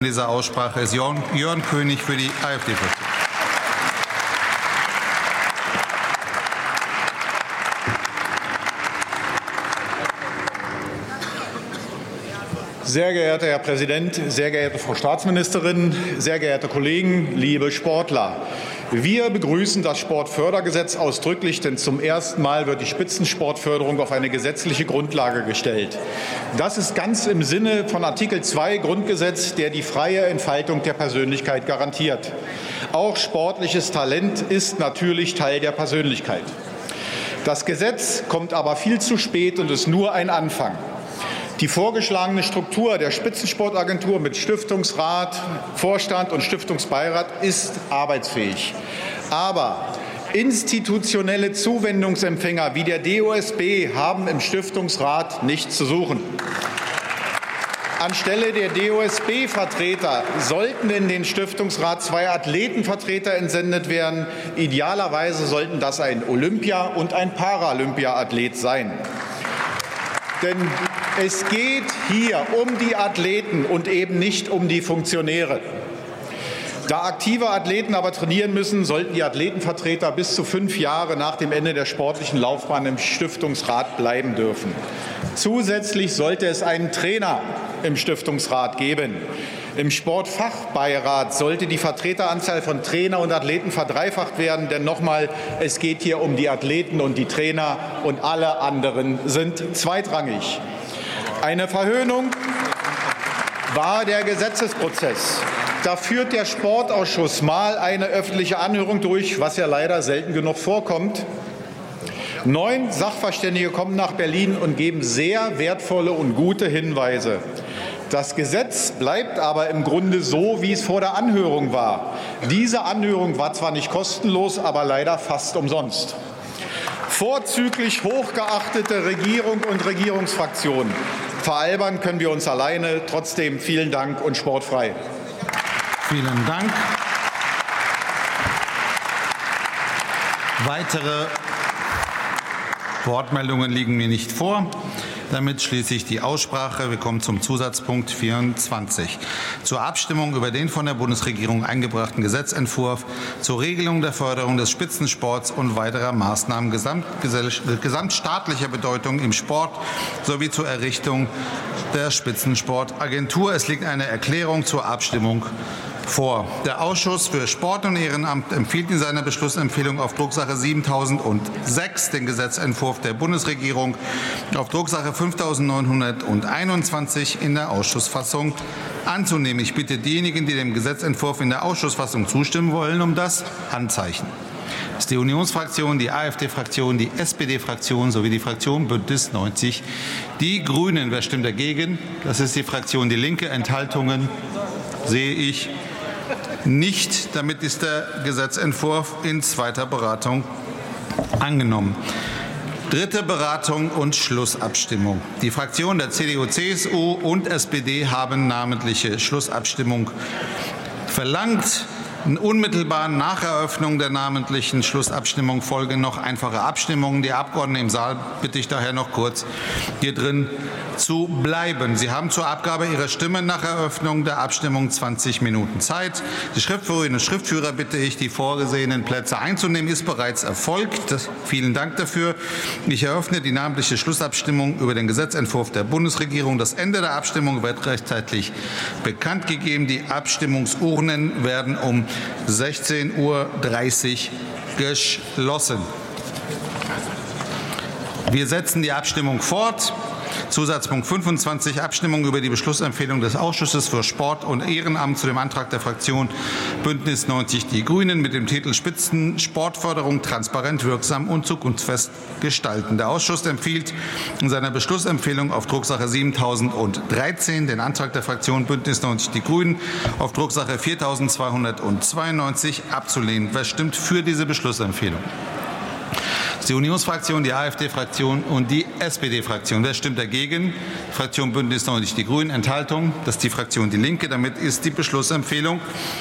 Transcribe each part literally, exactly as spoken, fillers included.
dieser Aussprache ist Jörn, Jörn König für die AfD-Fraktion. Sehr geehrter Herr Präsident, sehr geehrte Frau Staatsministerin, sehr geehrte Kollegen, liebe Sportler! Wir begrüßen das Sportfördergesetz ausdrücklich, denn zum ersten Mal wird die Spitzensportförderung auf eine gesetzliche Grundlage gestellt. Das ist ganz im Sinne von Artikel zwei Grundgesetz, der die freie Entfaltung der Persönlichkeit garantiert. Auch sportliches Talent ist natürlich Teil der Persönlichkeit. Das Gesetz kommt aber viel zu spät und ist nur ein Anfang. Die vorgeschlagene Struktur der Spitzensportagentur mit Stiftungsrat, Vorstand und Stiftungsbeirat ist arbeitsfähig. Aber institutionelle Zuwendungsempfänger wie der D O S B haben im Stiftungsrat nichts zu suchen. Anstelle der D O S B-Vertreter sollten in den Stiftungsrat zwei Athletenvertreter entsendet werden. Idealerweise sollten das ein Olympia- und ein Paralympiaathlet sein. Denn es geht hier um die Athleten und eben nicht um die Funktionäre. Da aktive Athleten aber trainieren müssen, sollten die Athletenvertreter bis zu fünf Jahre nach dem Ende der sportlichen Laufbahn im Stiftungsrat bleiben dürfen. Zusätzlich sollte es einen Trainer im Stiftungsrat geben. Im Sportfachbeirat sollte die Vertreteranzahl von Trainer und Athleten verdreifacht werden. Denn nochmal, es geht hier um die Athleten und die Trainer, und alle anderen sind zweitrangig. Eine Verhöhnung war der Gesetzesprozess. Da führt der Sportausschuss mal eine öffentliche Anhörung durch, was ja leider selten genug vorkommt. Neun Sachverständige kommen nach Berlin und geben sehr wertvolle und gute Hinweise. Das Gesetz bleibt aber im Grunde so, wie es vor der Anhörung war. Diese Anhörung war zwar nicht kostenlos, aber leider fast umsonst. Vorzüglich hochgeachtete Regierung und Regierungsfraktionen. Veralbern können wir uns alleine. Trotzdem vielen Dank und sportfrei. Vielen Dank. Weitere Wortmeldungen liegen mir nicht vor. Damit schließe ich die Aussprache. Wir kommen zum Zusatzpunkt vierundzwanzig. Zur Abstimmung über den von der Bundesregierung eingebrachten Gesetzentwurf zur Regelung der Förderung des Spitzensports und weiterer Maßnahmen gesamtstaatlicher Bedeutung im Sport sowie zur Errichtung der Spitzensportagentur. Es liegt eine Erklärung zur Abstimmung vor. Der Ausschuss für Sport und Ehrenamt empfiehlt in seiner Beschlussempfehlung auf Drucksache siebentausendsechs den Gesetzentwurf der Bundesregierung auf Drucksache fünftausendneunhunderteinundzwanzig in der Ausschussfassung anzunehmen. Ich bitte diejenigen, die dem Gesetzentwurf in der Ausschussfassung zustimmen wollen, um das Handzeichen. Das ist die Unionsfraktion, die AfD-Fraktion, die S P D-Fraktion sowie die Fraktion Bündnis neunzig Die Grünen. Wer stimmt dagegen? Das ist die Fraktion Die Linke. Enthaltungen sehe ich nicht. Damit ist der Gesetzentwurf in zweiter Beratung angenommen. Dritte Beratung und Schlussabstimmung. Die Fraktionen der C D U, C S U und S P D haben namentliche Schlussabstimmung verlangt. Unmittelbar nach Eröffnung der namentlichen Schlussabstimmung folgen noch einfache Abstimmungen. Die Abgeordneten im Saal bitte ich daher noch kurz hier drin zu bleiben. Sie haben zur Abgabe Ihrer Stimme nach Eröffnung der Abstimmung zwanzig Minuten Zeit. Die Schriftführerinnen und Schriftführer bitte ich, die vorgesehenen Plätze einzunehmen. Ist bereits erfolgt. Vielen Dank dafür. Ich eröffne die namentliche Schlussabstimmung über den Gesetzentwurf der Bundesregierung. Das Ende der Abstimmung wird rechtzeitig bekannt gegeben. Die Abstimmungsurnen werden um sechzehn Uhr dreißig geschlossen. Wir setzen die Abstimmung fort. Zusatzpunkt fünfundzwanzig, Abstimmung über die Beschlussempfehlung des Ausschusses für Sport und Ehrenamt zu dem Antrag der Fraktion Bündnis neunzig Die Grünen mit dem Titel Spitzensportförderung transparent, wirksam und zukunftsfest gestalten. Der Ausschuss empfiehlt in seiner Beschlussempfehlung auf Drucksache siebentausenddreizehn den Antrag der Fraktion Bündnis neunzig Die Grünen auf Drucksache viertausendzweihundertzweiundneunzig abzulehnen. Wer stimmt für diese Beschlussempfehlung? Die Unionsfraktion, die AfD-Fraktion und die S P D-Fraktion. Wer stimmt dagegen? Fraktion Bündnis neunzig Die Grünen. Enthaltung? Das ist die Fraktion Die Linke. Damit ist die Beschlussempfehlung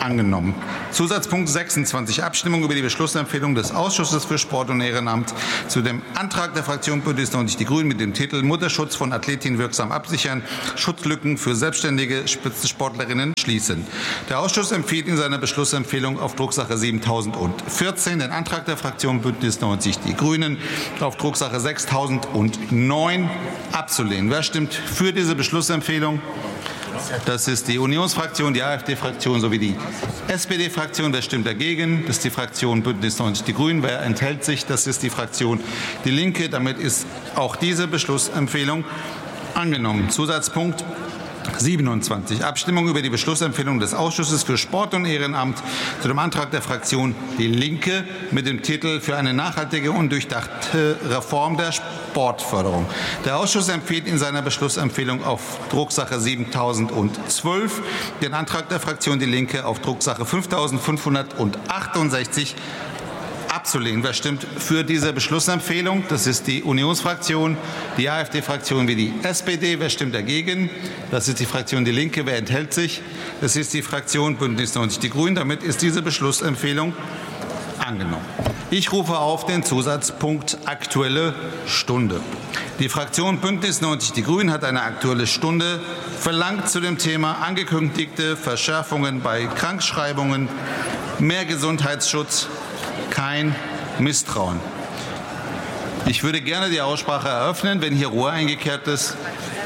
angenommen. Zusatzpunkt sechsundzwanzig, Abstimmung über die Beschlussempfehlung des Ausschusses für Sport und Ehrenamt zu dem Antrag der Fraktion Bündnis neunzig Die Grünen mit dem Titel Mutterschutz von Athletinnen wirksam absichern, Schutzlücken für selbstständige Spitzensportlerinnen schließen. Der Ausschuss empfiehlt in seiner Beschlussempfehlung auf Drucksache siebentausendvierzehn den Antrag der Fraktion Bündnis neunzig Die Grünen auf Drucksache sechstausendneun abzulehnen. Wer stimmt für diese Beschlussempfehlung? Das ist die Unionsfraktion, die AfD-Fraktion sowie die S P D-Fraktion. Wer stimmt dagegen? Das ist die Fraktion Bündnis neunzig Die Grünen. Wer enthält sich? Das ist die Fraktion Die Linke. Damit ist auch diese Beschlussempfehlung angenommen. Zusatzpunkt siebenundzwanzig. Abstimmung über die Beschlussempfehlung des Ausschusses für Sport und Ehrenamt zu dem Antrag der Fraktion Die Linke mit dem Titel für eine nachhaltige und durchdachte Reform der Sportförderung. Der Ausschuss empfiehlt in seiner Beschlussempfehlung auf Drucksache siebentausendzwölf den Antrag der Fraktion Die Linke auf Drucksache fünftausendfünfhundertachtundsechzig abzulehnen. Wer stimmt für diese Beschlussempfehlung? Das ist die Unionsfraktion, die AfD-Fraktion wie die S P D. Wer stimmt dagegen? Das ist die Fraktion Die Linke. Wer enthält sich? Das ist die Fraktion Bündnis neunzig Die Grünen. Damit ist diese Beschlussempfehlung angenommen. Ich rufe auf den Zusatzpunkt Aktuelle Stunde. Die Fraktion Bündnis neunzig Die Grünen hat eine Aktuelle Stunde verlangt zu dem Thema angekündigte Verschärfungen bei Krankschreibungen, mehr Gesundheitsschutz, kein Misstrauen. Ich würde gerne die Aussprache eröffnen, wenn hier Ruhe eingekehrt ist.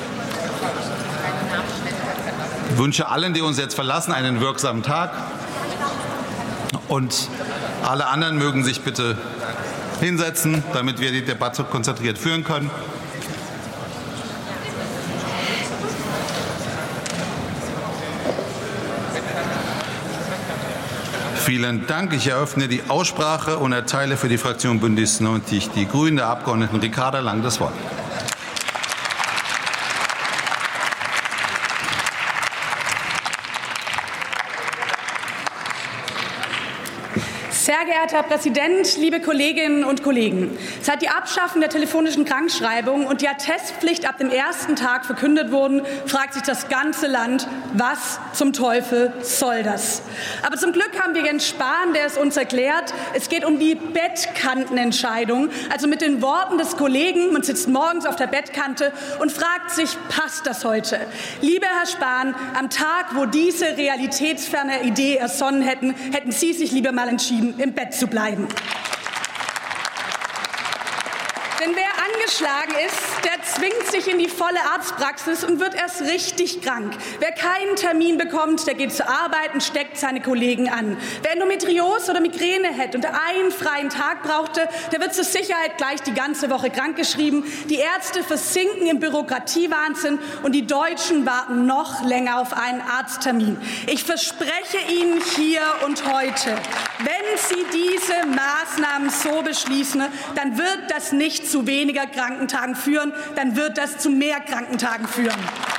Ich wünsche allen, die uns jetzt verlassen, einen wirksamen Tag. Und alle anderen mögen sich bitte hinsetzen, damit wir die Debatte konzentriert führen können. Vielen Dank. Ich eröffne die Aussprache und erteile für die Fraktion Bündnis neunzig Die Grünen der Abgeordneten Ricarda Lang das Wort. Sehr geehrter Herr Präsident, liebe Kolleginnen und Kollegen! Seit die Abschaffung der telefonischen Krankschreibung und die Attestpflicht ab dem ersten Tag verkündet wurden, fragt sich das ganze Land, was zum Teufel soll das? Aber zum Glück haben wir Jens Spahn, der es uns erklärt. Es geht um die Bettkantenentscheidung. Also mit den Worten des Kollegen, man sitzt morgens auf der Bettkante und fragt sich, passt das heute? Lieber Herr Spahn, am Tag, wo diese realitätsferne Idee ersonnen hätten, hätten Sie sich lieber mal entschieden, im Bett zu bleiben. Denn wer angeschlagen ist, der zwingt sich in die volle Arztpraxis und wird erst richtig krank. Wer keinen Termin bekommt, der geht zur Arbeit und steckt seine Kollegen an. Wer Endometriose oder Migräne hätte und einen freien Tag brauchte, der wird zur Sicherheit gleich die ganze Woche krankgeschrieben. Die Ärzte versinken im Bürokratiewahnsinn und die Deutschen warten noch länger auf einen Arzttermin. Ich verspreche Ihnen hier und heute, wenn Sie diese Maßnahmen so beschließen, dann wird das nicht zu weniger Krankentagen führen, dann wird das zu mehr Krankentagen führen.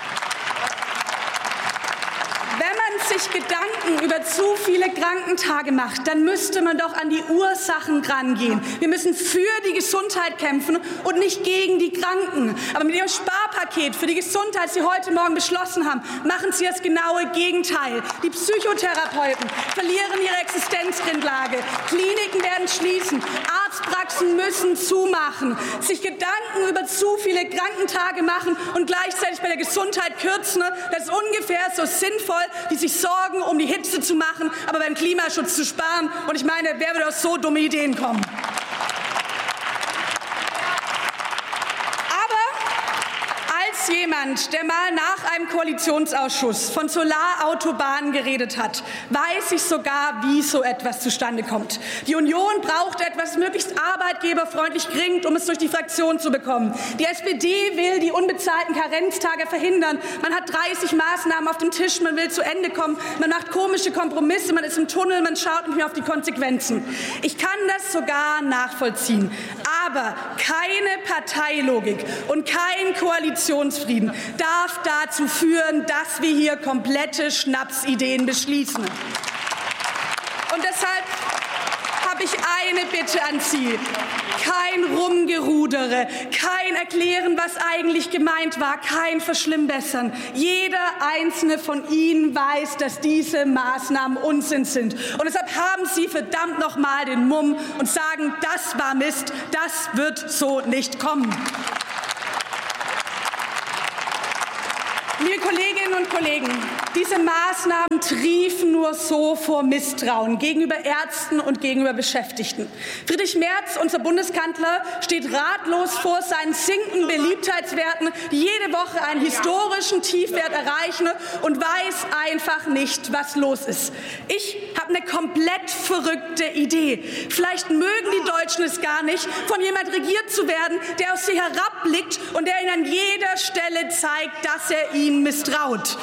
Wenn man sich Gedanken über zu viele Krankentage macht, dann müsste man doch an die Ursachen rangehen. Wir müssen für die Gesundheit kämpfen und nicht gegen die Kranken. Aber mit Ihrem Sparpaket für die Gesundheit, das Sie heute Morgen beschlossen haben, machen Sie das genaue Gegenteil. Die Psychotherapeuten verlieren ihre Existenzgrundlage. Kliniken werden schließen. Arztpraxen müssen zumachen. Sich Gedanken über zu viele Krankentage machen und gleichzeitig bei der Gesundheit kürzen, das ist ungefähr so sinnvoll, wie sich Sorgen um die Hitze zu machen, aber beim Klimaschutz zu sparen. Und ich meine, wer würde auf so dumme Ideen kommen? Jemand, der mal nach einem Koalitionsausschuss von Solarautobahnen geredet hat, weiß ich sogar, wie so etwas zustande kommt. Die Union braucht etwas möglichst arbeitgeberfreundlich klingt, um es durch die Fraktion zu bekommen. Die S P D will die unbezahlten Karenztage verhindern. Man hat dreißig Maßnahmen auf dem Tisch, man will zu Ende kommen. Man macht komische Kompromisse, man ist im Tunnel, man schaut nicht mehr auf die Konsequenzen. Ich kann das sogar nachvollziehen. Aber keine Parteilogik und kein Koalitionsfrieden darf dazu führen, dass wir hier komplette Schnapsideen beschließen. Und deshalb habe habe ich eine Bitte an Sie. Kein Rumgerudere, kein Erklären, was eigentlich gemeint war, kein Verschlimmbessern. Jeder einzelne von Ihnen weiß, dass diese Maßnahmen Unsinn sind. Und deshalb haben Sie verdammt noch mal den Mumm und sagen, das war Mist, das wird so nicht kommen. Liebe Kolleginnen und Kollegen, diese Maßnahmen triefen nur so vor Misstrauen gegenüber Ärzten und gegenüber Beschäftigten. Friedrich Merz, unser Bundeskanzler, steht ratlos vor seinen sinkenden Beliebtheitswerten, die jede Woche einen historischen Tiefwert erreichen, und weiß einfach nicht, was los ist. Ich habe eine komplett verrückte Idee. Vielleicht mögen die Deutschen es gar nicht, von jemand regiert zu werden, der auf sie herabblickt und der ihnen an jeder Stelle zeigt, dass er ihnen misstraut.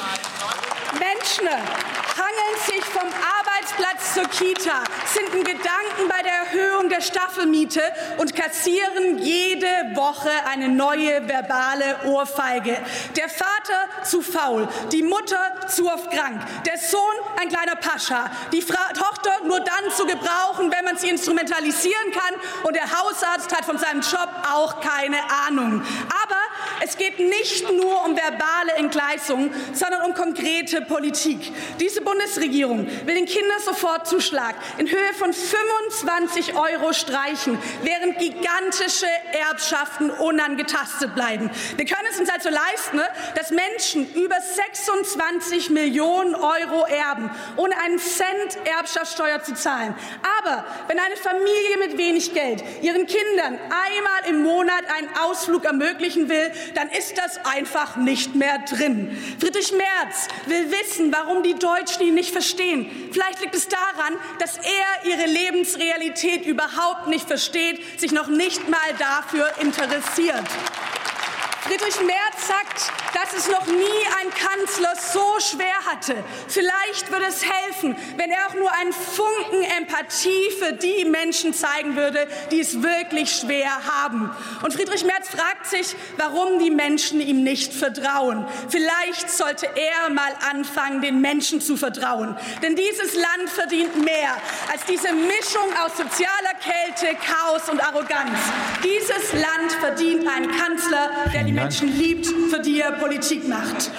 Menschen hangeln sich vom Arbeitsplatz zur Kita, sind in Gedanken bei der Erhöhung der Staffelmiete und kassieren jede Woche eine neue verbale Ohrfeige. Der Vater zu faul, die Mutter zu oft krank, der Sohn ein kleiner Pascha, die Fra- Tochter nur dann zu gebrauchen, wenn man sie instrumentalisieren kann, und der Hausarzt hat von seinem Job auch keine Ahnung. Aber es geht nicht nur um verbale Entgleisungen, sondern um konkrete Politik. Diese Bundesregierung will den Kindersofortzuschlag in Höhe von fünfundzwanzig Euro streichen, während gigantische Erbschaften unangetastet bleiben. Wir können es uns also leisten, dass Menschen über sechsundzwanzig Millionen Euro erben, ohne einen Cent Erbschaftssteuer zu zahlen. Aber wenn eine Familie mit wenig Geld ihren Kindern einmal im Monat einen Ausflug ermöglichen will, dann ist das einfach nicht mehr drin. Friedrich Merz will wissen, warum die Deutschen ihn nicht verstehen. Vielleicht liegt es daran, dass er ihre Lebensrealität überhaupt nicht versteht, sich noch nicht mal dafür interessiert. Friedrich Merz sagt, dass es noch nie ein Kanzler so schwer hatte. Vielleicht würde es helfen, wenn er auch nur einen Funken Empathie für die Menschen zeigen würde, die es wirklich schwer haben. Und Friedrich Merz fragt sich, warum die Menschen ihm nicht vertrauen. Vielleicht sollte er mal anfangen, den Menschen zu vertrauen. Denn dieses Land verdient mehr als diese Mischung aus sozialer Kälte, Chaos und Arroganz. Dieses Land verdient einen Kanzler, der die Menschen liebt, für die er Politik macht.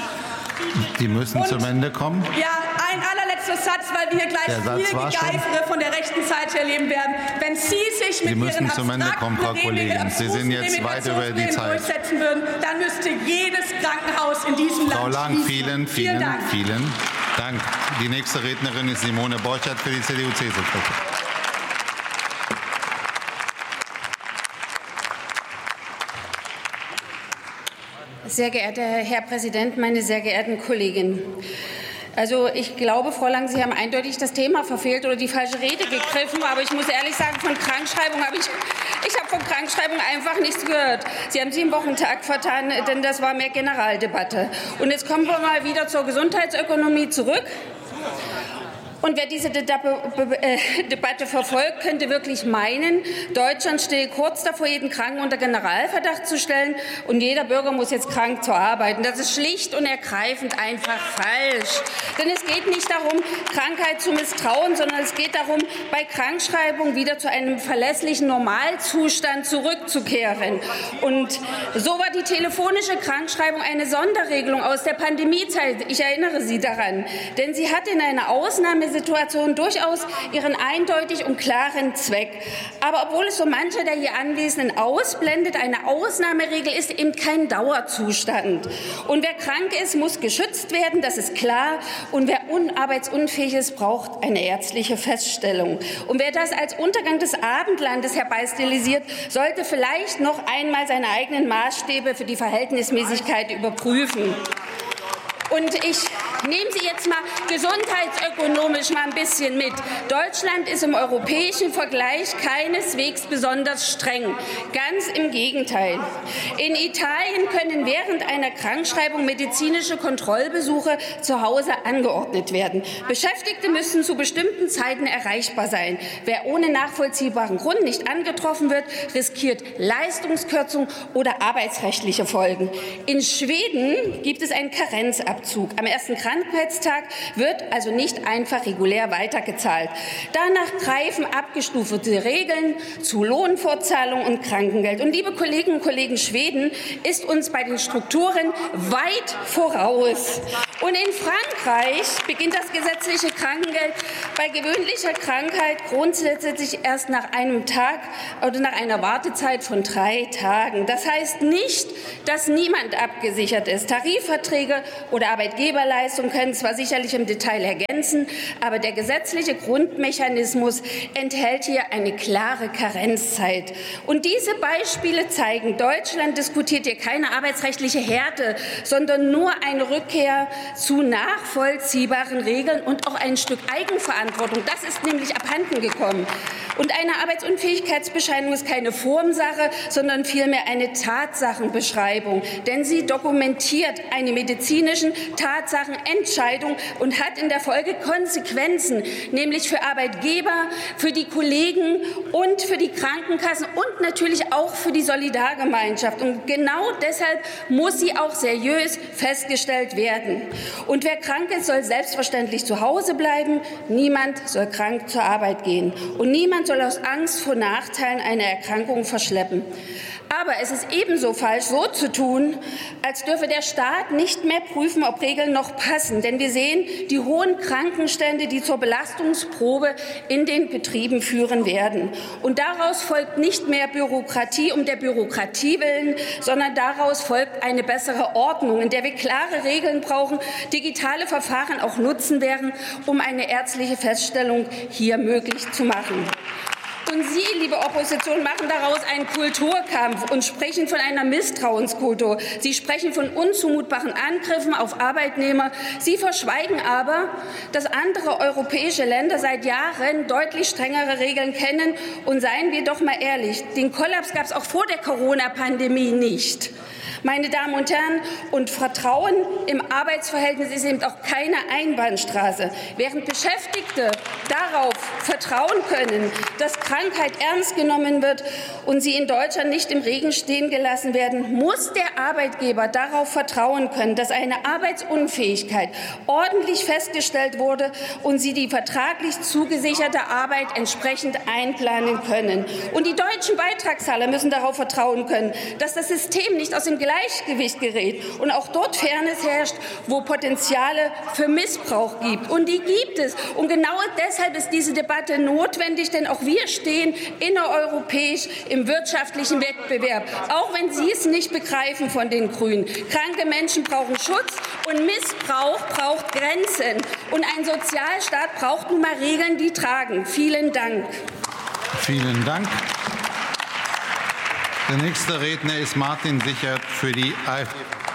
Sie müssen Und, zum Ende kommen. Ja, ein allerletzter Satz, weil wir hier gleich viel Gegeifere von der rechten Seite erleben werden. Wenn Sie sich mit Sie müssen Ihren zum Ende kommen, Frau Kollegin. Sie sind jetzt weit über die Zeit. durchsetzen würden, dann müsste jedes Krankenhaus in diesem Frau Land Lang, schließen. vielen, vielen, vielen Dank. vielen Dank. Die nächste Rednerin ist Simone Borchardt für die C D U-C S U-Fraktion. Sehr geehrter Herr Präsident, meine sehr geehrten Kolleginnen! Also ich glaube, Frau Lang, Sie haben eindeutig das Thema verfehlt oder die falsche Rede gegriffen. Aber ich muss ehrlich sagen, von Krankschreibung habe ich, ich habe von Krankschreibung einfach nichts gehört. Sie haben sie im Wochentag vertan, denn das war mehr Generaldebatte. Und jetzt kommen wir mal wieder zur Gesundheitsökonomie zurück. Und wer diese Debatte verfolgt, könnte wirklich meinen, Deutschland stehe kurz davor, jeden Kranken unter Generalverdacht zu stellen und jeder Bürger muss jetzt krank zur Arbeit. Und das ist schlicht und ergreifend einfach falsch. Denn es geht nicht darum, Krankheit zu misstrauen, sondern es geht darum, bei Krankschreibung wieder zu einem verlässlichen Normalzustand zurückzukehren. Und so war die telefonische Krankschreibung eine Sonderregelung aus der Pandemiezeit. Ich erinnere Sie daran. Denn sie hat in einer Ausnahme Situation durchaus ihren eindeutig und klaren Zweck. Aber obwohl es so mancher der hier Anwesenden ausblendet, eine Ausnahmeregel ist eben kein Dauerzustand. Und wer krank ist, muss geschützt werden, das ist klar. Und wer arbeitsunfähig ist, braucht eine ärztliche Feststellung. Und wer das als Untergang des Abendlandes herbeistilisiert, sollte vielleicht noch einmal seine eigenen Maßstäbe für die Verhältnismäßigkeit überprüfen. Und ich nehme Sie jetzt mal gesundheitsökonomisch mal ein bisschen mit. Deutschland ist im europäischen Vergleich keineswegs besonders streng. Ganz im Gegenteil. In Italien können während einer Krankschreibung medizinische Kontrollbesuche zu Hause angeordnet werden. Beschäftigte müssen zu bestimmten Zeiten erreichbar sein. Wer ohne nachvollziehbaren Grund nicht angetroffen wird, riskiert Leistungskürzung oder arbeitsrechtliche Folgen. In Schweden gibt es einen Karenzabzug am ersten Krankentag Krankheitstag wird also nicht einfach regulär weitergezahlt. Danach greifen abgestufte Regeln zu Lohnfortzahlung und Krankengeld. Und liebe Kolleginnen und Kollegen, Schweden ist uns bei den Strukturen weit voraus. Und in Frankreich beginnt das gesetzliche Krankengeld bei gewöhnlicher Krankheit grundsätzlich erst nach einem Tag oder nach einer Wartezeit von drei Tagen. Das heißt nicht, dass niemand abgesichert ist. Tarifverträge oder Arbeitgeberleistungen können zwar sicherlich im Detail ergänzen, aber der gesetzliche Grundmechanismus enthält hier eine klare Karenzzeit. Und diese Beispiele zeigen, Deutschland diskutiert hier keine arbeitsrechtliche Härte, sondern nur eine Rückkehr zu nachvollziehbaren Regeln und auch ein Stück Eigenverantwortung. Das ist nämlich abhanden gekommen. Und eine Arbeitsunfähigkeitsbescheinigung ist keine Formsache, sondern vielmehr eine Tatsachenbeschreibung. Denn sie dokumentiert eine medizinische Tatsachenentscheidung und hat in der Folge Konsequenzen, nämlich für Arbeitgeber, für die Kollegen und für die Krankenkassen und natürlich auch für die Solidargemeinschaft. Und genau deshalb muss sie auch seriös festgestellt werden. Und wer krank ist, soll selbstverständlich zu Hause bleiben. Niemand soll krank zur Arbeit gehen. Und niemand soll aus Angst vor Nachteilen eine Erkrankung verschleppen. Aber es ist ebenso falsch, so zu tun, als dürfe der Staat nicht mehr prüfen, ob Regeln noch passen. Denn wir sehen die hohen Krankenstände, die zur Belastungsprobe in den Betrieben führen werden. Und daraus folgt nicht mehr Bürokratie um der Bürokratie willen, sondern daraus folgt eine bessere Ordnung, in der wir klare Regeln brauchen, digitale Verfahren auch nutzen werden, um eine ärztliche Feststellung hier möglich zu machen. Und Sie, liebe Opposition, machen daraus einen Kulturkampf und sprechen von einer Misstrauenskultur. Sie sprechen von unzumutbaren Angriffen auf Arbeitnehmer. Sie verschweigen aber, dass andere europäische Länder seit Jahren deutlich strengere Regeln kennen. Und seien wir doch mal ehrlich, den Kollaps gab es auch vor der Corona-Pandemie nicht. Meine Damen und Herren, und Vertrauen im Arbeitsverhältnis ist eben auch keine Einbahnstraße. Während Beschäftigte darauf vertrauen können, dass Krankheit ernst genommen wird und sie in Deutschland nicht im Regen stehen gelassen werden, muss der Arbeitgeber darauf vertrauen können, dass eine Arbeitsunfähigkeit ordentlich festgestellt wurde und sie die vertraglich zugesicherte Arbeit entsprechend einplanen können. Und die deutschen Beitragszahler müssen darauf vertrauen können, dass das System nicht aus dem Gleichgewicht gerät und auch dort Fairness herrscht, wo Potenziale für Missbrauch gibt. Und die gibt es. Und genau deshalb ist diese Debatte notwendig, denn auch wir stehen innereuropäisch im wirtschaftlichen Wettbewerb, auch wenn Sie es nicht begreifen von den Grünen. Kranke Menschen brauchen Schutz und Missbrauch braucht Grenzen. Und ein Sozialstaat braucht nun mal Regeln, die tragen. Vielen Dank. Vielen Dank. Der nächste Redner ist Martin Sichert für die AfD.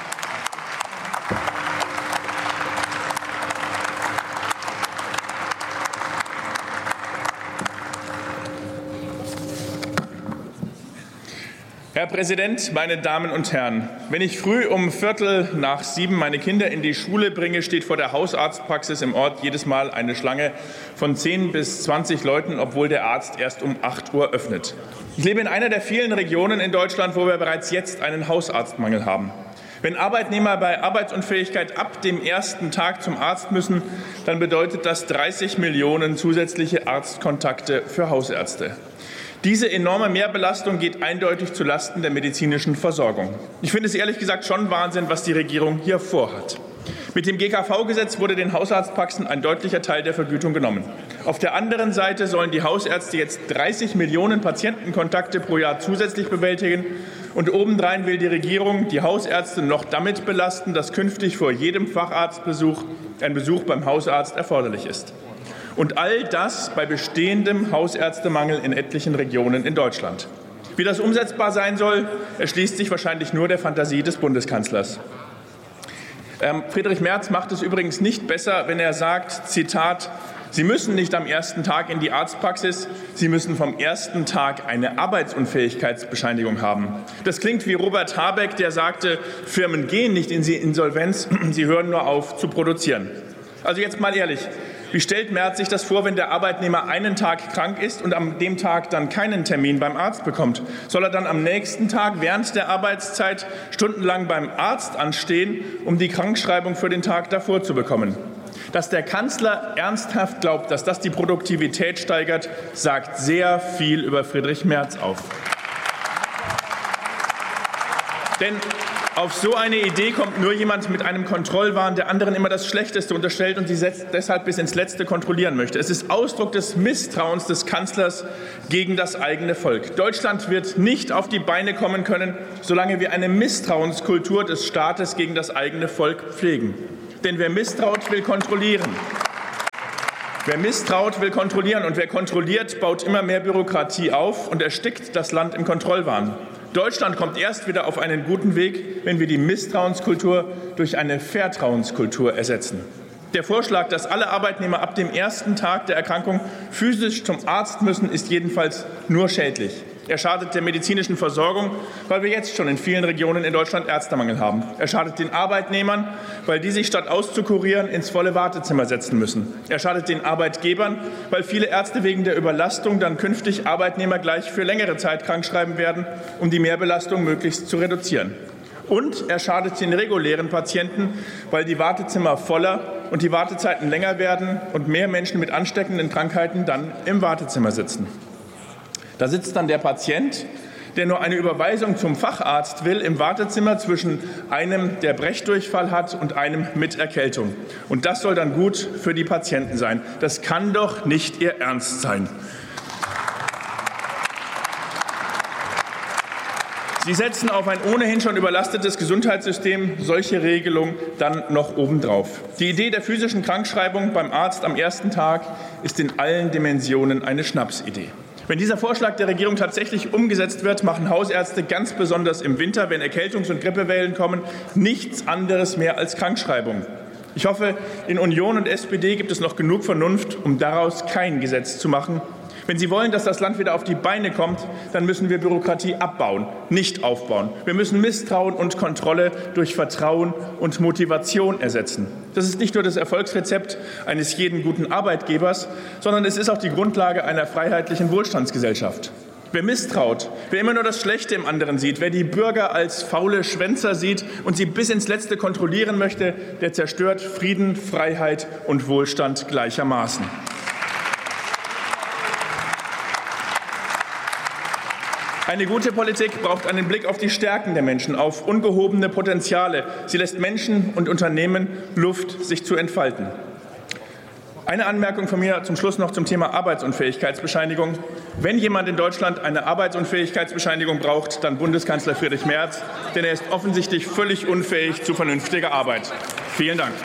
Herr Präsident, meine Damen und Herren! Wenn ich früh um Viertel nach sieben meine Kinder in die Schule bringe, steht vor der Hausarztpraxis im Ort jedes Mal eine Schlange von zehn bis zwanzig Leuten, obwohl der Arzt erst um acht Uhr öffnet. Ich lebe in einer der vielen Regionen in Deutschland, wo wir bereits jetzt einen Hausarztmangel haben. Wenn Arbeitnehmer bei Arbeitsunfähigkeit ab dem ersten Tag zum Arzt müssen, dann bedeutet das dreißig Millionen zusätzliche Arztkontakte für Hausärzte. Diese enorme Mehrbelastung geht eindeutig zulasten der medizinischen Versorgung. Ich finde es ehrlich gesagt schon Wahnsinn, was die Regierung hier vorhat. Mit dem G K V-Gesetz wurde den Hausarztpraxen ein deutlicher Teil der Vergütung genommen. Auf der anderen Seite sollen die Hausärzte jetzt dreißig Millionen Patientenkontakte pro Jahr zusätzlich bewältigen. Und obendrein will die Regierung die Hausärzte noch damit belasten, dass künftig vor jedem Facharztbesuch ein Besuch beim Hausarzt erforderlich ist. Und all das bei bestehendem Hausärztemangel in etlichen Regionen in Deutschland. Wie das umsetzbar sein soll, erschließt sich wahrscheinlich nur der Fantasie des Bundeskanzlers. Ähm, Friedrich Merz macht es übrigens nicht besser, wenn er sagt, Zitat, Sie müssen nicht am ersten Tag in die Arztpraxis, Sie müssen vom ersten Tag eine Arbeitsunfähigkeitsbescheinigung haben. Das klingt wie Robert Habeck, der sagte, Firmen gehen nicht in die Insolvenz, sie hören nur auf zu produzieren. Also jetzt mal ehrlich. Wie stellt Merz sich das vor, wenn der Arbeitnehmer einen Tag krank ist und an dem Tag dann keinen Termin beim Arzt bekommt? Soll er dann am nächsten Tag während der Arbeitszeit stundenlang beim Arzt anstehen, um die Krankschreibung für den Tag davor zu bekommen? Dass der Kanzler ernsthaft glaubt, dass das die Produktivität steigert, sagt sehr viel über Friedrich Merz auf. Denn auf so eine Idee kommt nur jemand mit einem Kontrollwahn, der anderen immer das Schlechteste unterstellt und sie deshalb bis ins Letzte kontrollieren möchte. Es ist Ausdruck des Misstrauens des Kanzlers gegen das eigene Volk. Deutschland wird nicht auf die Beine kommen können, solange wir eine Misstrauenskultur des Staates gegen das eigene Volk pflegen. Denn wer misstraut, will kontrollieren. Wer misstraut, will kontrollieren. Und wer kontrolliert, baut immer mehr Bürokratie auf und erstickt das Land im Kontrollwahn. Deutschland kommt erst wieder auf einen guten Weg, wenn wir die Misstrauenskultur durch eine Vertrauenskultur ersetzen. Der Vorschlag, dass alle Arbeitnehmer ab dem ersten Tag der Erkrankung physisch zum Arzt müssen, ist jedenfalls nur schädlich. Er schadet der medizinischen Versorgung, weil wir jetzt schon in vielen Regionen in Deutschland Ärztemangel haben. Er schadet den Arbeitnehmern, weil die sich statt auszukurieren ins volle Wartezimmer setzen müssen. Er schadet den Arbeitgebern, weil viele Ärzte wegen der Überlastung dann künftig Arbeitnehmer gleich für längere Zeit krankschreiben werden, um die Mehrbelastung möglichst zu reduzieren. Und er schadet den regulären Patienten, weil die Wartezimmer voller und die Wartezeiten länger werden und mehr Menschen mit ansteckenden Krankheiten dann im Wartezimmer sitzen. Da sitzt dann der Patient, der nur eine Überweisung zum Facharzt will, im Wartezimmer zwischen einem, der Brechdurchfall hat, und einem mit Erkältung. Und das soll dann gut für die Patienten sein. Das kann doch nicht Ihr Ernst sein. Sie setzen auf ein ohnehin schon überlastetes Gesundheitssystem solche Regelungen dann noch obendrauf. Die Idee der physischen Krankschreibung beim Arzt am ersten Tag ist in allen Dimensionen eine Schnapsidee. Wenn dieser Vorschlag der Regierung tatsächlich umgesetzt wird, machen Hausärzte ganz besonders im Winter, wenn Erkältungs- und Grippewellen kommen, nichts anderes mehr als Krankschreibung. Ich hoffe, in Union und S P D gibt es noch genug Vernunft, um daraus kein Gesetz zu machen. Wenn Sie wollen, dass das Land wieder auf die Beine kommt, dann müssen wir Bürokratie abbauen, nicht aufbauen. Wir müssen Misstrauen und Kontrolle durch Vertrauen und Motivation ersetzen. Das ist nicht nur das Erfolgsrezept eines jeden guten Arbeitgebers, sondern es ist auch die Grundlage einer freiheitlichen Wohlstandsgesellschaft. Wer misstraut, wer immer nur das Schlechte im anderen sieht, wer die Bürger als faule Schwänzer sieht und sie bis ins Letzte kontrollieren möchte, der zerstört Frieden, Freiheit und Wohlstand gleichermaßen. Eine gute Politik braucht einen Blick auf die Stärken der Menschen, auf ungehobene Potenziale. Sie lässt Menschen und Unternehmen Luft, sich zu entfalten. Eine Anmerkung von mir zum Schluss noch zum Thema Arbeitsunfähigkeitsbescheinigung. Wenn jemand in Deutschland eine Arbeitsunfähigkeitsbescheinigung braucht, dann Bundeskanzler Friedrich Merz, denn er ist offensichtlich völlig unfähig zu vernünftiger Arbeit. Vielen Dank.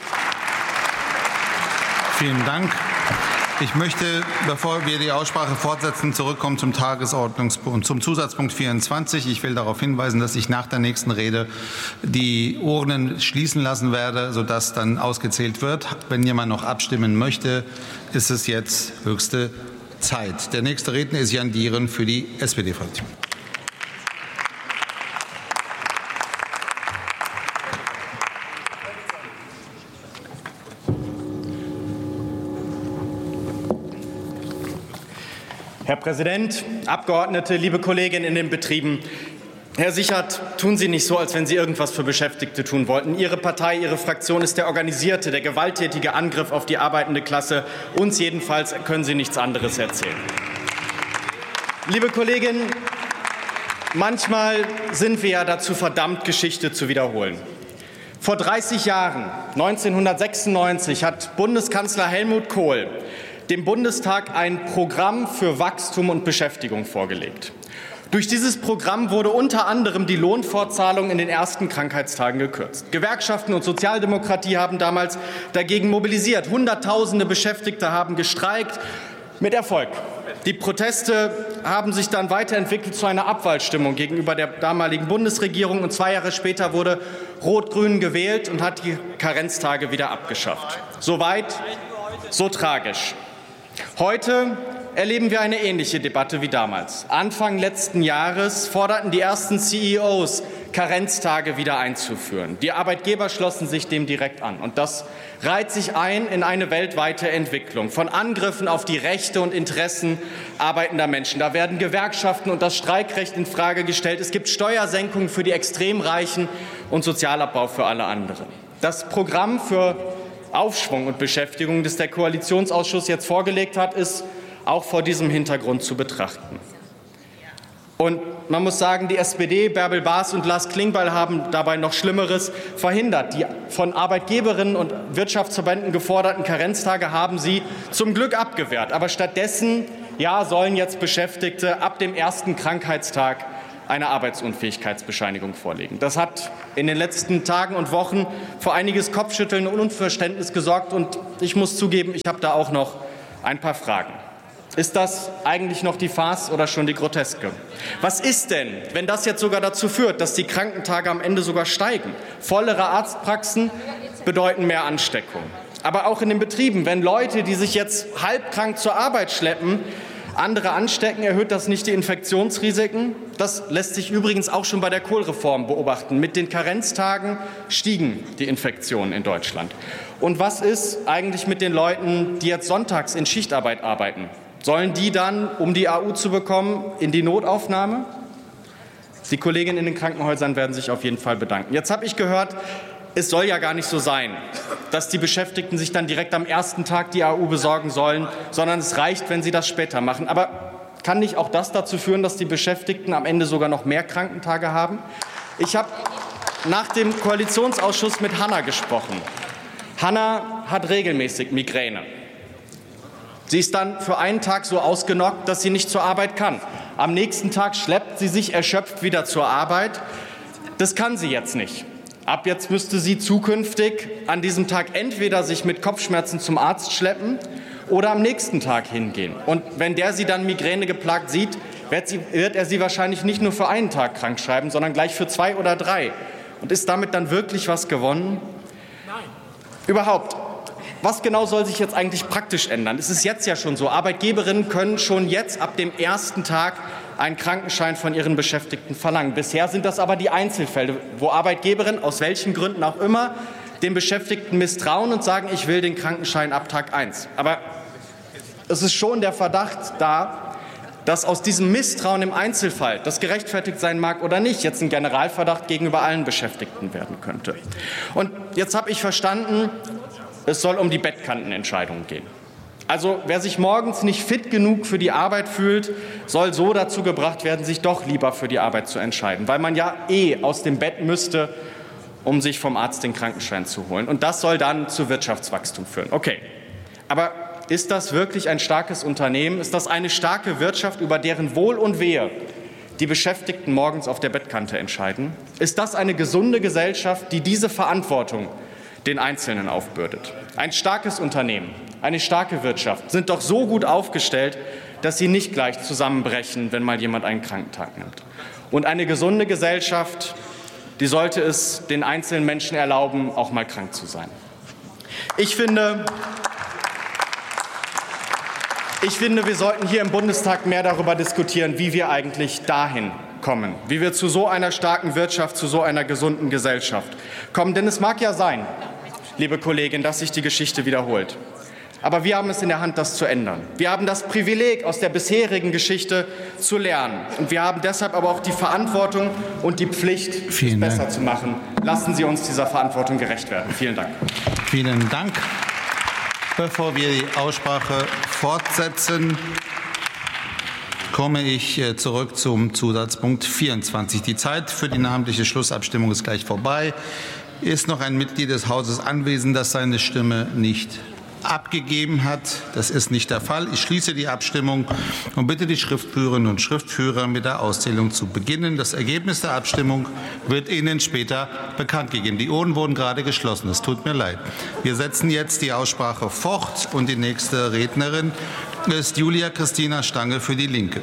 Vielen Dank. Ich möchte, bevor wir die Aussprache fortsetzen, zurückkommen zum Tagesordnungspunkt, zum Zusatzpunkt vierundzwanzig. Ich will darauf hinweisen, dass ich nach der nächsten Rede die Urnen schließen lassen werde, sodass dann ausgezählt wird. Wenn jemand noch abstimmen möchte, ist es jetzt höchste Zeit. Der nächste Redner ist Jan Dieren für die S P D-Fraktion. Herr Präsident, Abgeordnete, liebe Kolleginnen in den Betrieben! Herr Sichert, tun Sie nicht so, als wenn Sie irgendwas für Beschäftigte tun wollten. Ihre Partei, Ihre Fraktion ist der organisierte, der gewalttätige Angriff auf die arbeitende Klasse. Uns jedenfalls können Sie nichts anderes erzählen. Liebe Kolleginnen, manchmal sind wir ja dazu verdammt, Geschichte zu wiederholen. Vor dreißig Jahren, neunzehnhundertsechsundneunzig, hat Bundeskanzler Helmut Kohl dem Bundestag ein Programm für Wachstum und Beschäftigung vorgelegt. Durch dieses Programm wurde unter anderem die Lohnfortzahlung in den ersten Krankheitstagen gekürzt. Gewerkschaften und Sozialdemokratie haben damals dagegen mobilisiert. Hunderttausende Beschäftigte haben gestreikt, mit Erfolg. Die Proteste haben sich dann weiterentwickelt zu einer Abwahlstimmung gegenüber der damaligen Bundesregierung. Und zwei Jahre später wurde Rot-Grün gewählt und hat die Karenztage wieder abgeschafft. Soweit, so tragisch. Heute erleben wir eine ähnliche Debatte wie damals. Anfang letzten Jahres forderten die ersten C E Os, Karenztage wieder einzuführen. Die Arbeitgeber schlossen sich dem direkt an. Und das reiht sich ein in eine weltweite Entwicklung von Angriffen auf die Rechte und Interessen arbeitender Menschen. Da werden Gewerkschaften und das Streikrecht in Frage gestellt. Es gibt Steuersenkungen für die Extremreichen und Sozialabbau für alle anderen. Das Programm für Aufschwung und Beschäftigung, das der Koalitionsausschuss jetzt vorgelegt hat, ist auch vor diesem Hintergrund zu betrachten. Und man muss sagen, die S P D, Bärbel Baas und Lars Klingbeil haben dabei noch Schlimmeres verhindert. Die von Arbeitgeberinnen und Wirtschaftsverbänden geforderten Karenztage haben sie zum Glück abgewehrt. Aber stattdessen ja, sollen jetzt Beschäftigte ab dem ersten Krankheitstag eine Arbeitsunfähigkeitsbescheinigung vorlegen. Das hat in den letzten Tagen und Wochen für einiges Kopfschütteln und Unverständnis gesorgt. Und ich muss zugeben, ich habe da auch noch ein paar Fragen. Ist das eigentlich noch die Farce oder schon die Groteske? Was ist denn, wenn das jetzt sogar dazu führt, dass die Krankentage am Ende sogar steigen? Vollere Arztpraxen bedeuten mehr Ansteckung. Aber auch in den Betrieben, wenn Leute, die sich jetzt halbkrank zur Arbeit schleppen, andere anstecken, erhöht das nicht die Infektionsrisiken? Das lässt sich übrigens auch schon bei der Kohl-Reform beobachten. Mit den Karenztagen stiegen die Infektionen in Deutschland. Und was ist eigentlich mit den Leuten, die jetzt sonntags in Schichtarbeit arbeiten? Sollen die dann, um die A U zu bekommen, in die Notaufnahme? Die Kolleginnen in den Krankenhäusern werden sich auf jeden Fall bedanken. Jetzt habe ich gehört, es soll ja gar nicht so sein, dass die Beschäftigten sich dann direkt am ersten Tag die A U besorgen sollen, sondern es reicht, wenn sie das später machen. Aber kann nicht auch das dazu führen, dass die Beschäftigten am Ende sogar noch mehr Krankentage haben? Ich habe nach dem Koalitionsausschuss mit Hanna gesprochen. Hanna hat regelmäßig Migräne. Sie ist dann für einen Tag so ausgenockt, dass sie nicht zur Arbeit kann. Am nächsten Tag schleppt sie sich erschöpft wieder zur Arbeit. Das kann sie jetzt nicht. Ab jetzt müsste sie zukünftig an diesem Tag entweder sich mit Kopfschmerzen zum Arzt schleppen oder am nächsten Tag hingehen. Und wenn der sie dann Migräne geplagt sieht, wird, sie, wird er sie wahrscheinlich nicht nur für einen Tag krank schreiben, sondern gleich für zwei oder drei. Und ist damit dann wirklich was gewonnen? Nein. Überhaupt. Was genau soll sich jetzt eigentlich praktisch ändern? Es ist jetzt ja schon so. Arbeitgeberinnen können schon jetzt ab dem ersten Tag einen Krankenschein von ihren Beschäftigten verlangen. Bisher sind das aber die Einzelfälle, wo Arbeitgeberinnen aus welchen Gründen auch immer den Beschäftigten misstrauen und sagen, ich will den Krankenschein ab Tag eins. Aber es ist schon der Verdacht da, dass aus diesem Misstrauen im Einzelfall, das gerechtfertigt sein mag oder nicht, jetzt ein Generalverdacht gegenüber allen Beschäftigten werden könnte. Und jetzt habe ich verstanden, es soll um die Bettkantenentscheidung gehen. Also wer sich morgens nicht fit genug für die Arbeit fühlt, soll so dazu gebracht werden, sich doch lieber für die Arbeit zu entscheiden, weil man ja eh aus dem Bett müsste, um sich vom Arzt den Krankenschein zu holen. Und das soll dann zu Wirtschaftswachstum führen. Okay, aber ist das wirklich ein starkes Unternehmen? Ist das eine starke Wirtschaft, über deren Wohl und Wehe die Beschäftigten morgens auf der Bettkante entscheiden? Ist das eine gesunde Gesellschaft, die diese Verantwortung den Einzelnen aufbürdet? Ein starkes Unternehmen, eine starke Wirtschaft sind doch so gut aufgestellt, dass sie nicht gleich zusammenbrechen, wenn mal jemand einen Krankentag nimmt. Und eine gesunde Gesellschaft, die sollte es den einzelnen Menschen erlauben, auch mal krank zu sein. Ich finde, ich finde, wir sollten hier im Bundestag mehr darüber diskutieren, wie wir eigentlich dahin kommen, wie wir zu so einer starken Wirtschaft, zu so einer gesunden Gesellschaft kommen. Denn es mag ja sein, liebe Kollegin, dass sich die Geschichte wiederholt. Aber wir haben es in der Hand, das zu ändern. Wir haben das Privileg, aus der bisherigen Geschichte zu lernen. Und wir haben deshalb aber auch die Verantwortung und die Pflicht, es besser zu machen. Lassen Sie uns dieser Verantwortung gerecht werden. Vielen Dank. Vielen Dank. Bevor wir die Aussprache fortsetzen, komme ich zurück zum Zusatzpunkt vierundzwanzig. Die Zeit für die namentliche Schlussabstimmung ist gleich vorbei. Ist noch ein Mitglied des Hauses anwesend, das seine Stimme nicht abgegeben hat? Das ist nicht der Fall. Ich schließe die Abstimmung und bitte die Schriftführerinnen und Schriftführer, mit der Auszählung zu beginnen. Das Ergebnis der Abstimmung wird Ihnen später bekannt gegeben. Die Urnen wurden gerade geschlossen. Es tut mir leid. Wir setzen jetzt die Aussprache fort und die nächste Rednerin ist Julia Christina Stange für die Linke.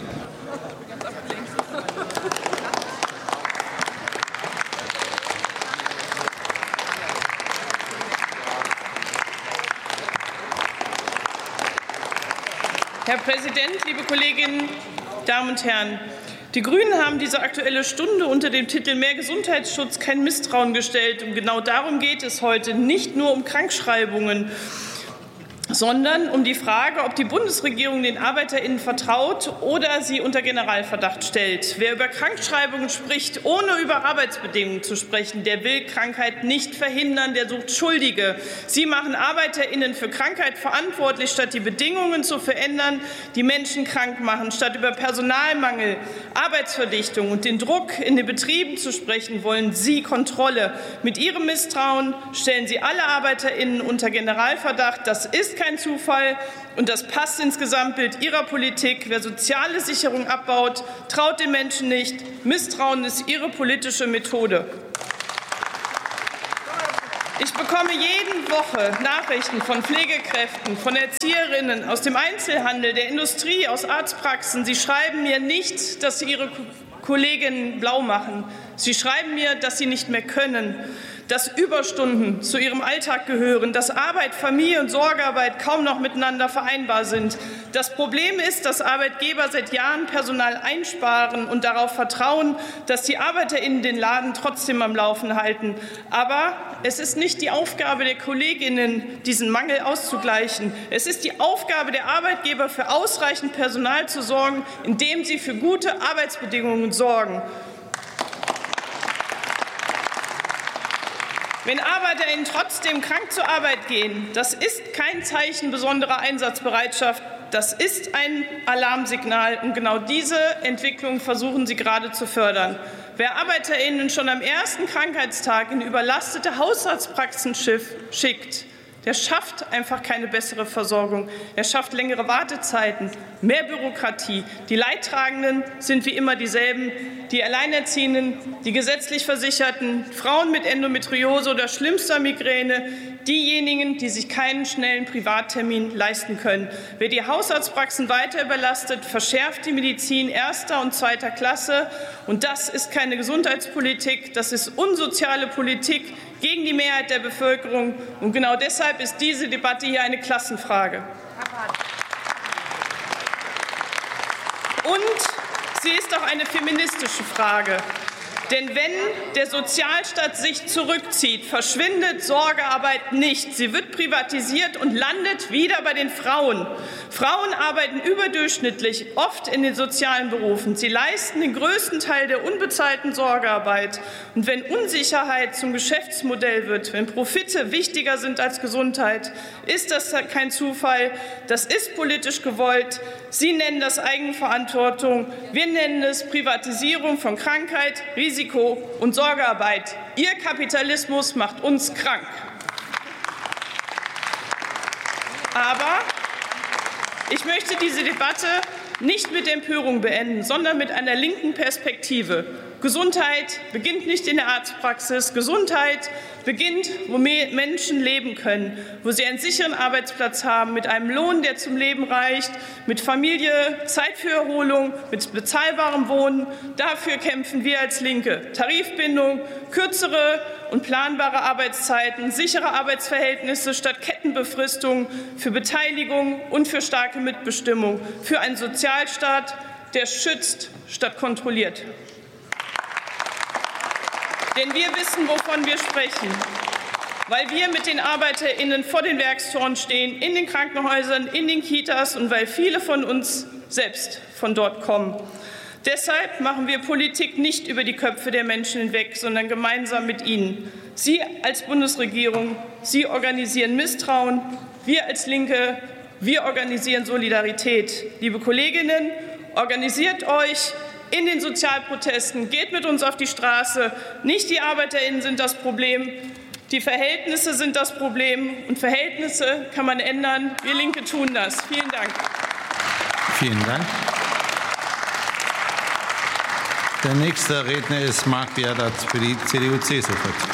Herr Präsident, liebe Kolleginnen, Damen und Herren! Die Grünen haben diese Aktuelle Stunde unter dem Titel Mehr Gesundheitsschutz kein Misstrauen gestellt. Und genau darum geht es heute, nicht nur um Krankschreibungen, sondern um die Frage, ob die Bundesregierung den ArbeiterInnen vertraut oder sie unter Generalverdacht stellt. Wer über Krankschreibungen spricht, ohne über Arbeitsbedingungen zu sprechen, der will Krankheit nicht verhindern, der sucht Schuldige. Sie machen ArbeiterInnen für Krankheit verantwortlich, statt die Bedingungen zu verändern, die Menschen krank machen. Statt über Personalmangel, Arbeitsverdichtung und den Druck in den Betrieben zu sprechen, wollen Sie Kontrolle. Mit Ihrem Misstrauen stellen Sie alle ArbeiterInnen unter Generalverdacht. Das ist kein Zufall, und das passt ins Gesamtbild Ihrer Politik. Wer soziale Sicherung abbaut, traut den Menschen nicht. Misstrauen ist Ihre politische Methode. Ich bekomme jede Woche Nachrichten von Pflegekräften, von Erzieherinnen, aus dem Einzelhandel, der Industrie, aus Arztpraxen. Sie schreiben mir nicht, dass sie ihre Kolleginnen blau machen. Sie schreiben mir, dass sie nicht mehr können, dass Überstunden zu ihrem Alltag gehören, dass Arbeit, Familie und Sorgearbeit kaum noch miteinander vereinbar sind. Das Problem ist, dass Arbeitgeber seit Jahren Personal einsparen und darauf vertrauen, dass die ArbeiterInnen den Laden trotzdem am Laufen halten. Aber es ist nicht die Aufgabe der KollegInnen, diesen Mangel auszugleichen. Es ist die Aufgabe der Arbeitgeber, für ausreichend Personal zu sorgen, indem sie für gute Arbeitsbedingungen sorgen. Wenn ArbeiterInnen trotzdem krank zur Arbeit gehen, das ist kein Zeichen besonderer Einsatzbereitschaft. Das ist ein Alarmsignal, und genau diese Entwicklung versuchen Sie gerade zu fördern. Wer ArbeiterInnen schon am ersten Krankheitstag in überlastete Hausarztpraxen schickt, der schafft einfach keine bessere Versorgung. Er schafft längere Wartezeiten, mehr Bürokratie. Die Leidtragenden sind wie immer dieselben: die Alleinerziehenden, die gesetzlich Versicherten, Frauen mit Endometriose oder schlimmster Migräne, diejenigen, die sich keinen schnellen Privattermin leisten können. Wer die Hausarztpraxen weiter überlastet, verschärft die Medizin erster und zweiter Klasse. Und das ist keine Gesundheitspolitik, das ist unsoziale Politik gegen die Mehrheit der Bevölkerung. Und genau deshalb ist diese Debatte hier eine Klassenfrage. Und sie ist auch eine feministische Frage. Denn wenn der Sozialstaat sich zurückzieht, verschwindet Sorgearbeit nicht. Sie wird privatisiert und landet wieder bei den Frauen. Frauen arbeiten überdurchschnittlich, oft in den sozialen Berufen. Sie leisten den größten Teil der unbezahlten Sorgearbeit. Und wenn Unsicherheit zum Geschäftsmodell wird, wenn Profite wichtiger sind als Gesundheit, ist das kein Zufall. Das ist politisch gewollt. Sie nennen das Eigenverantwortung. Wir nennen es Privatisierung von Krankheit, Risiko und Sorgearbeit. Ihr Kapitalismus macht uns krank. Aber ich möchte diese Debatte nicht mit Empörung beenden, sondern mit einer linken Perspektive. Gesundheit beginnt nicht in der Arztpraxis. Gesundheit beginnt, wo Menschen leben können, wo sie einen sicheren Arbeitsplatz haben, mit einem Lohn, der zum Leben reicht, mit Familie, Zeit für Erholung, mit bezahlbarem Wohnen. Dafür kämpfen wir als Linke. Tarifbindung, kürzere und planbare Arbeitszeiten, sichere Arbeitsverhältnisse statt Kettenbefristung, für Beteiligung und für starke Mitbestimmung, für einen Sozialstaat, der schützt statt kontrolliert. Denn wir wissen, wovon wir sprechen, weil wir mit den ArbeiterInnen vor den Werkstoren stehen, in den Krankenhäusern, in den Kitas und weil viele von uns selbst von dort kommen. Deshalb machen wir Politik nicht über die Köpfe der Menschen hinweg, sondern gemeinsam mit ihnen. Sie als Bundesregierung, Sie organisieren Misstrauen, wir als Linke, wir organisieren Solidarität. Liebe Kolleginnen, organisiert euch in den Sozialprotesten, geht mit uns auf die Straße. Nicht die ArbeiterInnen sind das Problem, die Verhältnisse sind das Problem. Und Verhältnisse kann man ändern. Wir Linke tun das. Vielen Dank. Vielen Dank. Der nächste Redner ist Marc Bierdat für die C D U-C S U-Fraktion.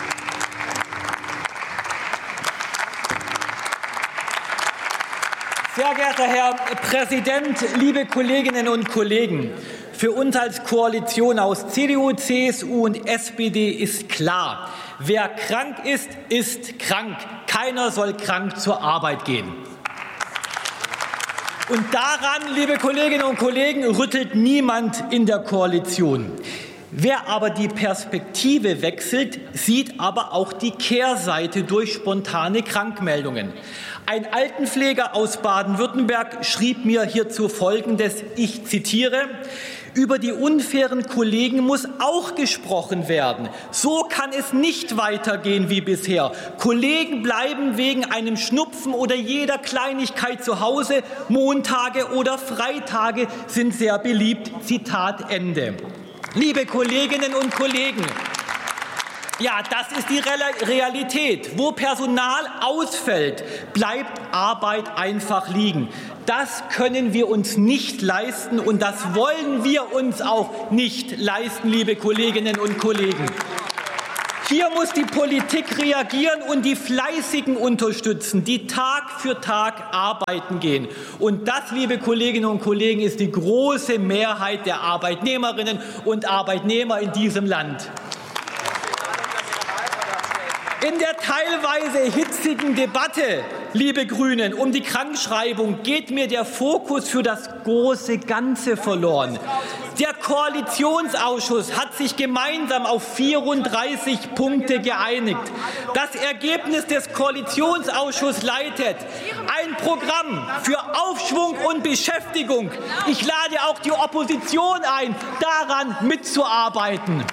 Sehr geehrter Herr Präsident, liebe Kolleginnen und Kollegen! Für uns als Koalition aus C D U, C S U und S P D ist klar: Wer krank ist, ist krank. Keiner soll krank zur Arbeit gehen. Und daran, liebe Kolleginnen und Kollegen, rüttelt niemand in der Koalition. Wer aber die Perspektive wechselt, sieht aber auch die Kehrseite durch spontane Krankmeldungen. Ein Altenpfleger aus Baden-Württemberg schrieb mir hierzu Folgendes, ich zitiere: Über die unfairen Kollegen muss auch gesprochen werden. So kann es nicht weitergehen wie bisher. Kollegen bleiben wegen einem Schnupfen oder jeder Kleinigkeit zu Hause. Montage oder Freitage sind sehr beliebt. Zitat Ende. Liebe Kolleginnen und Kollegen, ja, das ist die Realität. Wo Personal ausfällt, bleibt Arbeit einfach liegen. Das können wir uns nicht leisten und das wollen wir uns auch nicht leisten, liebe Kolleginnen und Kollegen. Hier muss die Politik reagieren und die Fleißigen unterstützen, die Tag für Tag arbeiten gehen. Und das, liebe Kolleginnen und Kollegen, ist die große Mehrheit der Arbeitnehmerinnen und Arbeitnehmer in diesem Land. In der teilweise hitzigen Debatte, liebe Grünen, um die Krankschreibung geht mir der Fokus für das große Ganze verloren. Der Koalitionsausschuss hat sich gemeinsam auf vierunddreißig Punkte geeinigt. Das Ergebnis des Koalitionsausschusses leitet ein Programm für Aufschwung und Beschäftigung. Ich lade auch die Opposition ein, daran mitzuarbeiten.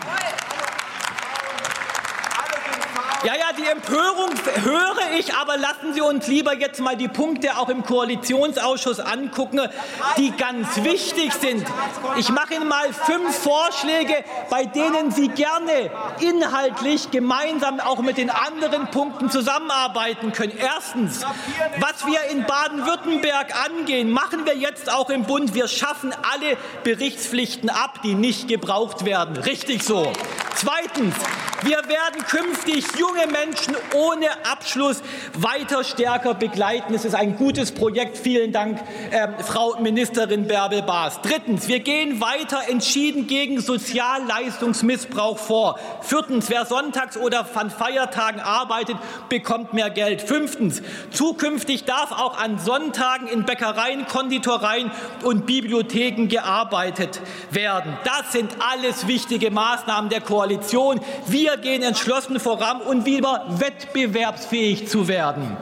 Ja, ja, die Empörung höre ich, aber lassen Sie uns lieber jetzt mal die Punkte auch im Koalitionsausschuss angucken, die ganz wichtig sind. Ich mache Ihnen mal fünf Vorschläge, bei denen Sie gerne inhaltlich gemeinsam auch mit den anderen Punkten zusammenarbeiten können. Erstens, was wir in Baden-Württemberg angehen, machen wir jetzt auch im Bund. Wir schaffen alle Berichtspflichten ab, die nicht gebraucht werden. Richtig so. Zweitens, wir werden künftig junge Menschen ohne Abschluss weiter stärker begleiten. Es ist ein gutes Projekt. Vielen Dank, äh, Frau Ministerin Bärbel-Baas. Drittens, wir gehen weiter entschieden gegen Sozialleistungsmissbrauch vor. Viertens, wer sonntags oder an Feiertagen arbeitet, bekommt mehr Geld. Fünftens, zukünftig darf auch an Sonntagen in Bäckereien, Konditoreien und Bibliotheken gearbeitet werden. Das sind alles wichtige Maßnahmen der Koalition. Wir gehen entschlossen voran und wieder wettbewerbsfähig zu werden.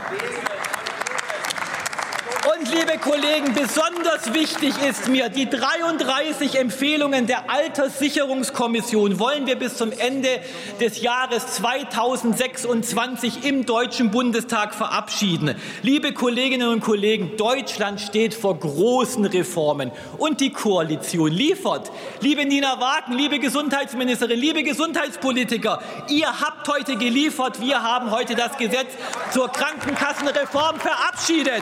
Und, liebe Kollegen, besonders wichtig ist mir, die dreiunddreißig Empfehlungen der Alterssicherungskommission wollen wir bis zum Ende des Jahres zweitausendsechsundzwanzig im Deutschen Bundestag verabschieden. Liebe Kolleginnen und Kollegen, Deutschland steht vor großen Reformen und die Koalition liefert. Liebe Nina Wagen, liebe Gesundheitsministerin, liebe Gesundheitspolitiker, ihr habt heute geliefert. Wir haben heute das Gesetz zur Krankenkassenreform verabschiedet.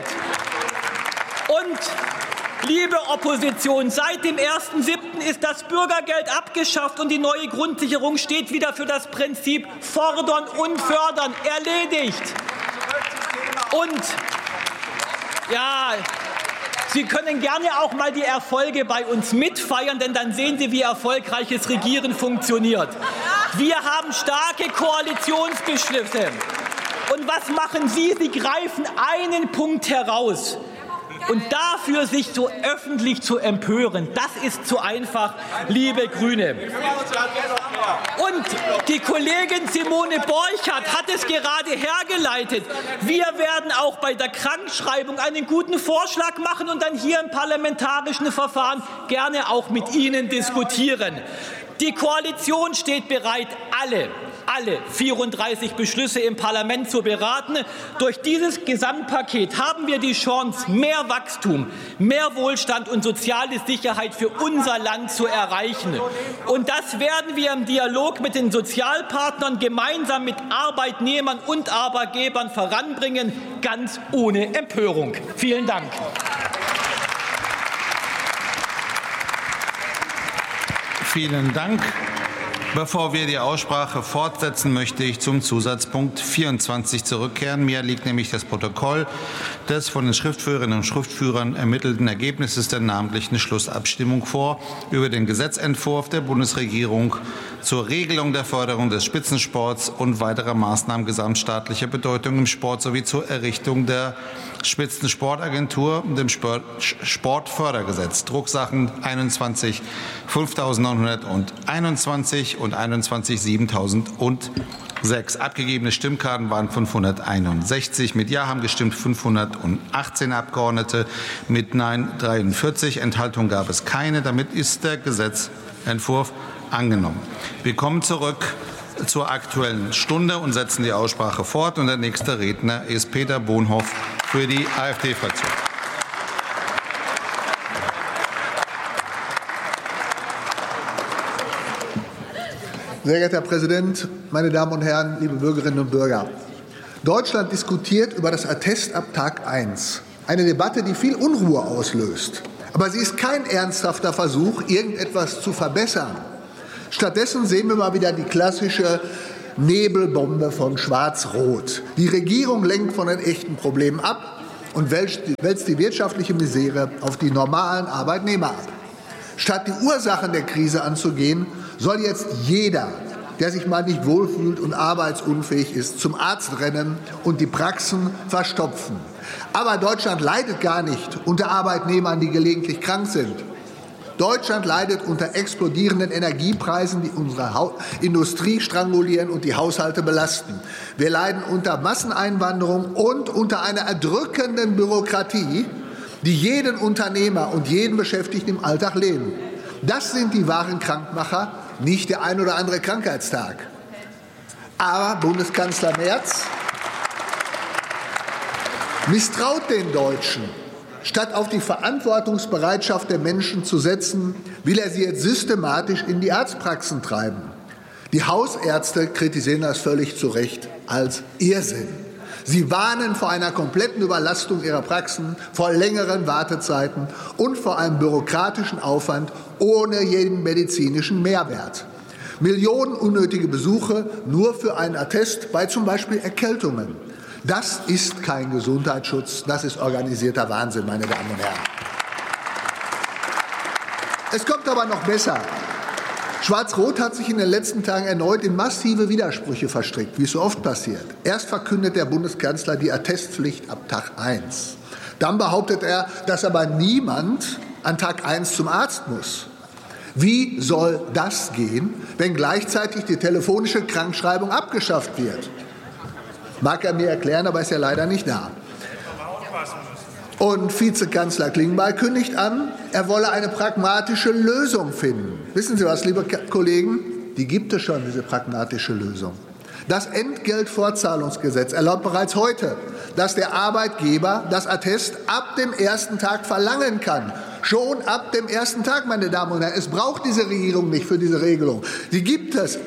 Und, liebe Opposition, seit dem ersten siebten ist das Bürgergeld abgeschafft und die neue Grundsicherung steht wieder für das Prinzip Fordern und Fördern erledigt. Und, ja, Sie können gerne auch mal die Erfolge bei uns mitfeiern, denn dann sehen Sie, wie erfolgreiches Regieren funktioniert. Wir haben starke Koalitionsbeschlüsse. Und was machen Sie? Sie greifen einen Punkt heraus. Und dafür sich so öffentlich zu empören, das ist zu einfach, liebe Grüne. Und die Kollegin Simone Borchardt hat es gerade hergeleitet. Wir werden auch bei der Krankschreibung einen guten Vorschlag machen und dann hier im parlamentarischen Verfahren gerne auch mit Ihnen diskutieren. Die Koalition steht bereit, alle, alle vierunddreißig Beschlüsse im Parlament zu beraten. Durch dieses Gesamtpaket haben wir die Chance, mehr Wachstum, mehr Wohlstand und soziale Sicherheit für unser Land zu erreichen. Und das werden wir im Dialog mit den Sozialpartnern gemeinsam mit Arbeitnehmern und Arbeitgebern voranbringen, ganz ohne Empörung. Vielen Dank. Vielen Dank. Bevor wir die Aussprache fortsetzen, möchte ich zum Zusatzpunkt vierundzwanzig zurückkehren. Mir liegt nämlich das Protokoll des von den Schriftführerinnen und Schriftführern ermittelten Ergebnisses der namentlichen Schlussabstimmung vor über den Gesetzentwurf der Bundesregierung zur Regelung der Förderung des Spitzensports und weiterer Maßnahmen gesamtstaatlicher Bedeutung im Sport sowie zur Errichtung der Spitzensportagentur und dem Sportfördergesetz, Drucksachen einundzwanzig fünftausendneunhunderteinundzwanzig und einundzwanzig siebentausendsechs. Abgegebene Stimmkarten waren fünfhunderteinundsechzig. Mit Ja haben gestimmt fünfhundertachtzehn Abgeordnete, mit Nein dreiundvierzig. Enthaltung gab es keine. Damit ist der Gesetzentwurf angenommen. Wir kommen zurück zur Aktuellen Stunde und setzen die Aussprache fort. Und der nächste Redner ist Peter Bonhoff für die AfD-Fraktion. Sehr geehrter Herr Präsident, meine Damen und Herren, liebe Bürgerinnen und Bürger! Deutschland diskutiert über das Attest ab Tag eins. Eine Debatte, die viel Unruhe auslöst. Aber sie ist kein ernsthafter Versuch, irgendetwas zu verbessern. Stattdessen sehen wir mal wieder die klassische Nebelbombe von Schwarz-Rot. Die Regierung lenkt von den echten Problemen ab und wälzt die wirtschaftliche Misere auf die normalen Arbeitnehmer ab. Statt die Ursachen der Krise anzugehen, soll jetzt jeder, der sich mal nicht wohlfühlt und arbeitsunfähig ist, zum Arzt rennen und die Praxen verstopfen. Aber Deutschland leidet gar nicht unter Arbeitnehmern, die gelegentlich krank sind. Deutschland leidet unter explodierenden Energiepreisen, die unsere Industrie strangulieren und die Haushalte belasten. Wir leiden unter Masseneinwanderung und unter einer erdrückenden Bürokratie, die jeden Unternehmer und jeden Beschäftigten im Alltag lähmen. Das sind die wahren Krankmacher, nicht der ein oder andere Krankheitstag. Aber Bundeskanzler Merz misstraut den Deutschen. Statt auf die Verantwortungsbereitschaft der Menschen zu setzen, will er sie jetzt systematisch in die Arztpraxen treiben. Die Hausärzte kritisieren das völlig zu Recht als Irrsinn. Sie warnen vor einer kompletten Überlastung ihrer Praxen, vor längeren Wartezeiten und vor einem bürokratischen Aufwand ohne jeden medizinischen Mehrwert. Millionen unnötige Besuche nur für einen Attest bei zum Beispiel Erkältungen. Das ist kein Gesundheitsschutz, das ist organisierter Wahnsinn, meine Damen und Herren. Es kommt aber noch besser. Schwarz-Rot hat sich in den letzten Tagen erneut in massive Widersprüche verstrickt, wie es so oft passiert. Erst verkündet der Bundeskanzler die Attestpflicht ab Tag eins. Dann behauptet er, dass aber niemand an Tag eins zum Arzt muss. Wie soll das gehen, wenn gleichzeitig die telefonische Krankschreibung abgeschafft wird? Mag er mir erklären, aber ist ja leider nicht da. Und Vizekanzler Klingbeil kündigt an, er wolle eine pragmatische Lösung finden. Wissen Sie was, liebe Kollegen? Die gibt es schon, diese pragmatische Lösung. Das Entgeltfortzahlungsgesetz erlaubt bereits heute, dass der Arbeitgeber das Attest ab dem ersten Tag verlangen kann. Schon ab dem ersten Tag, meine Damen und Herren. Es braucht diese Regierung nicht für diese Regelung. Die gibt es.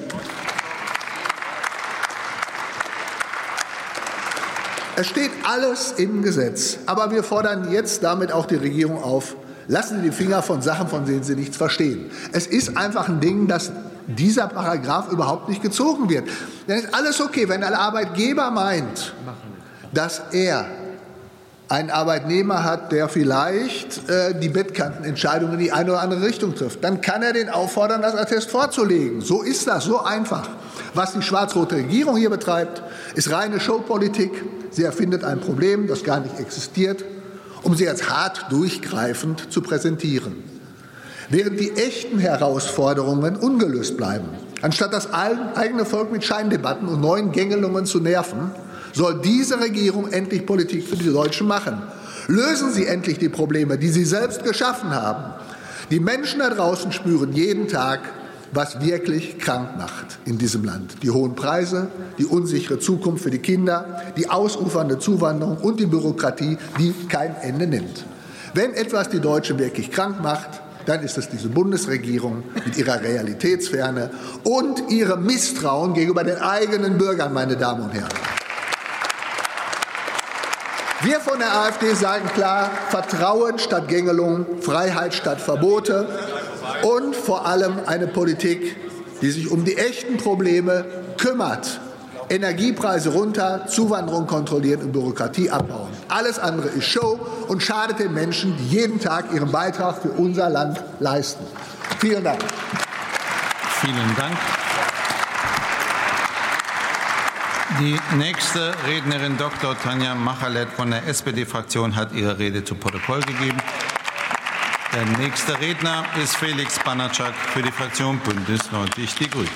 Es steht alles im Gesetz. Aber wir fordern jetzt damit auch die Regierung auf, lassen Sie die Finger von Sachen, von denen Sie nichts verstehen. Es ist einfach ein Ding, dass dieser Paragraph überhaupt nicht gezogen wird. Dann ist alles okay, wenn ein Arbeitgeber meint, dass er einen Arbeitnehmer hat, der vielleicht äh, die Bettkantenentscheidung in die eine oder andere Richtung trifft. Dann kann er den auffordern, das Attest vorzulegen. So ist das, so einfach. Was die schwarz-rote Regierung hier betreibt, ist reine Showpolitik. Sie erfindet ein Problem, das gar nicht existiert, um sie als hart durchgreifend zu präsentieren. Während die echten Herausforderungen ungelöst bleiben, anstatt das eigene Volk mit Scheindebatten und neuen Gängelungen zu nerven, soll diese Regierung endlich Politik für die Deutschen machen. Lösen Sie endlich die Probleme, die Sie selbst geschaffen haben. Die Menschen da draußen spüren jeden Tag, was wirklich krank macht in diesem Land. Die hohen Preise, die unsichere Zukunft für die Kinder, die ausufernde Zuwanderung und die Bürokratie, die kein Ende nimmt. Wenn etwas die Deutschen wirklich krank macht, dann ist es diese Bundesregierung mit ihrer Realitätsferne und ihrem Misstrauen gegenüber den eigenen Bürgern, meine Damen und Herren. Wir von der AfD sagen klar, Vertrauen statt Gängelung, Freiheit statt Verbote und vor allem eine Politik, die sich um die echten Probleme kümmert. Energiepreise runter, Zuwanderung kontrollieren und Bürokratie abbauen. Alles andere ist Show und schadet den Menschen, die jeden Tag ihren Beitrag für unser Land leisten. Vielen Dank. Vielen Dank. Die nächste Rednerin, Doktor Tanja Machalett von der S P D-Fraktion, hat ihre Rede zu Protokoll gegeben. Der nächste Redner ist Felix Banatschak für die Fraktion Bündnis neunzig Die Grünen.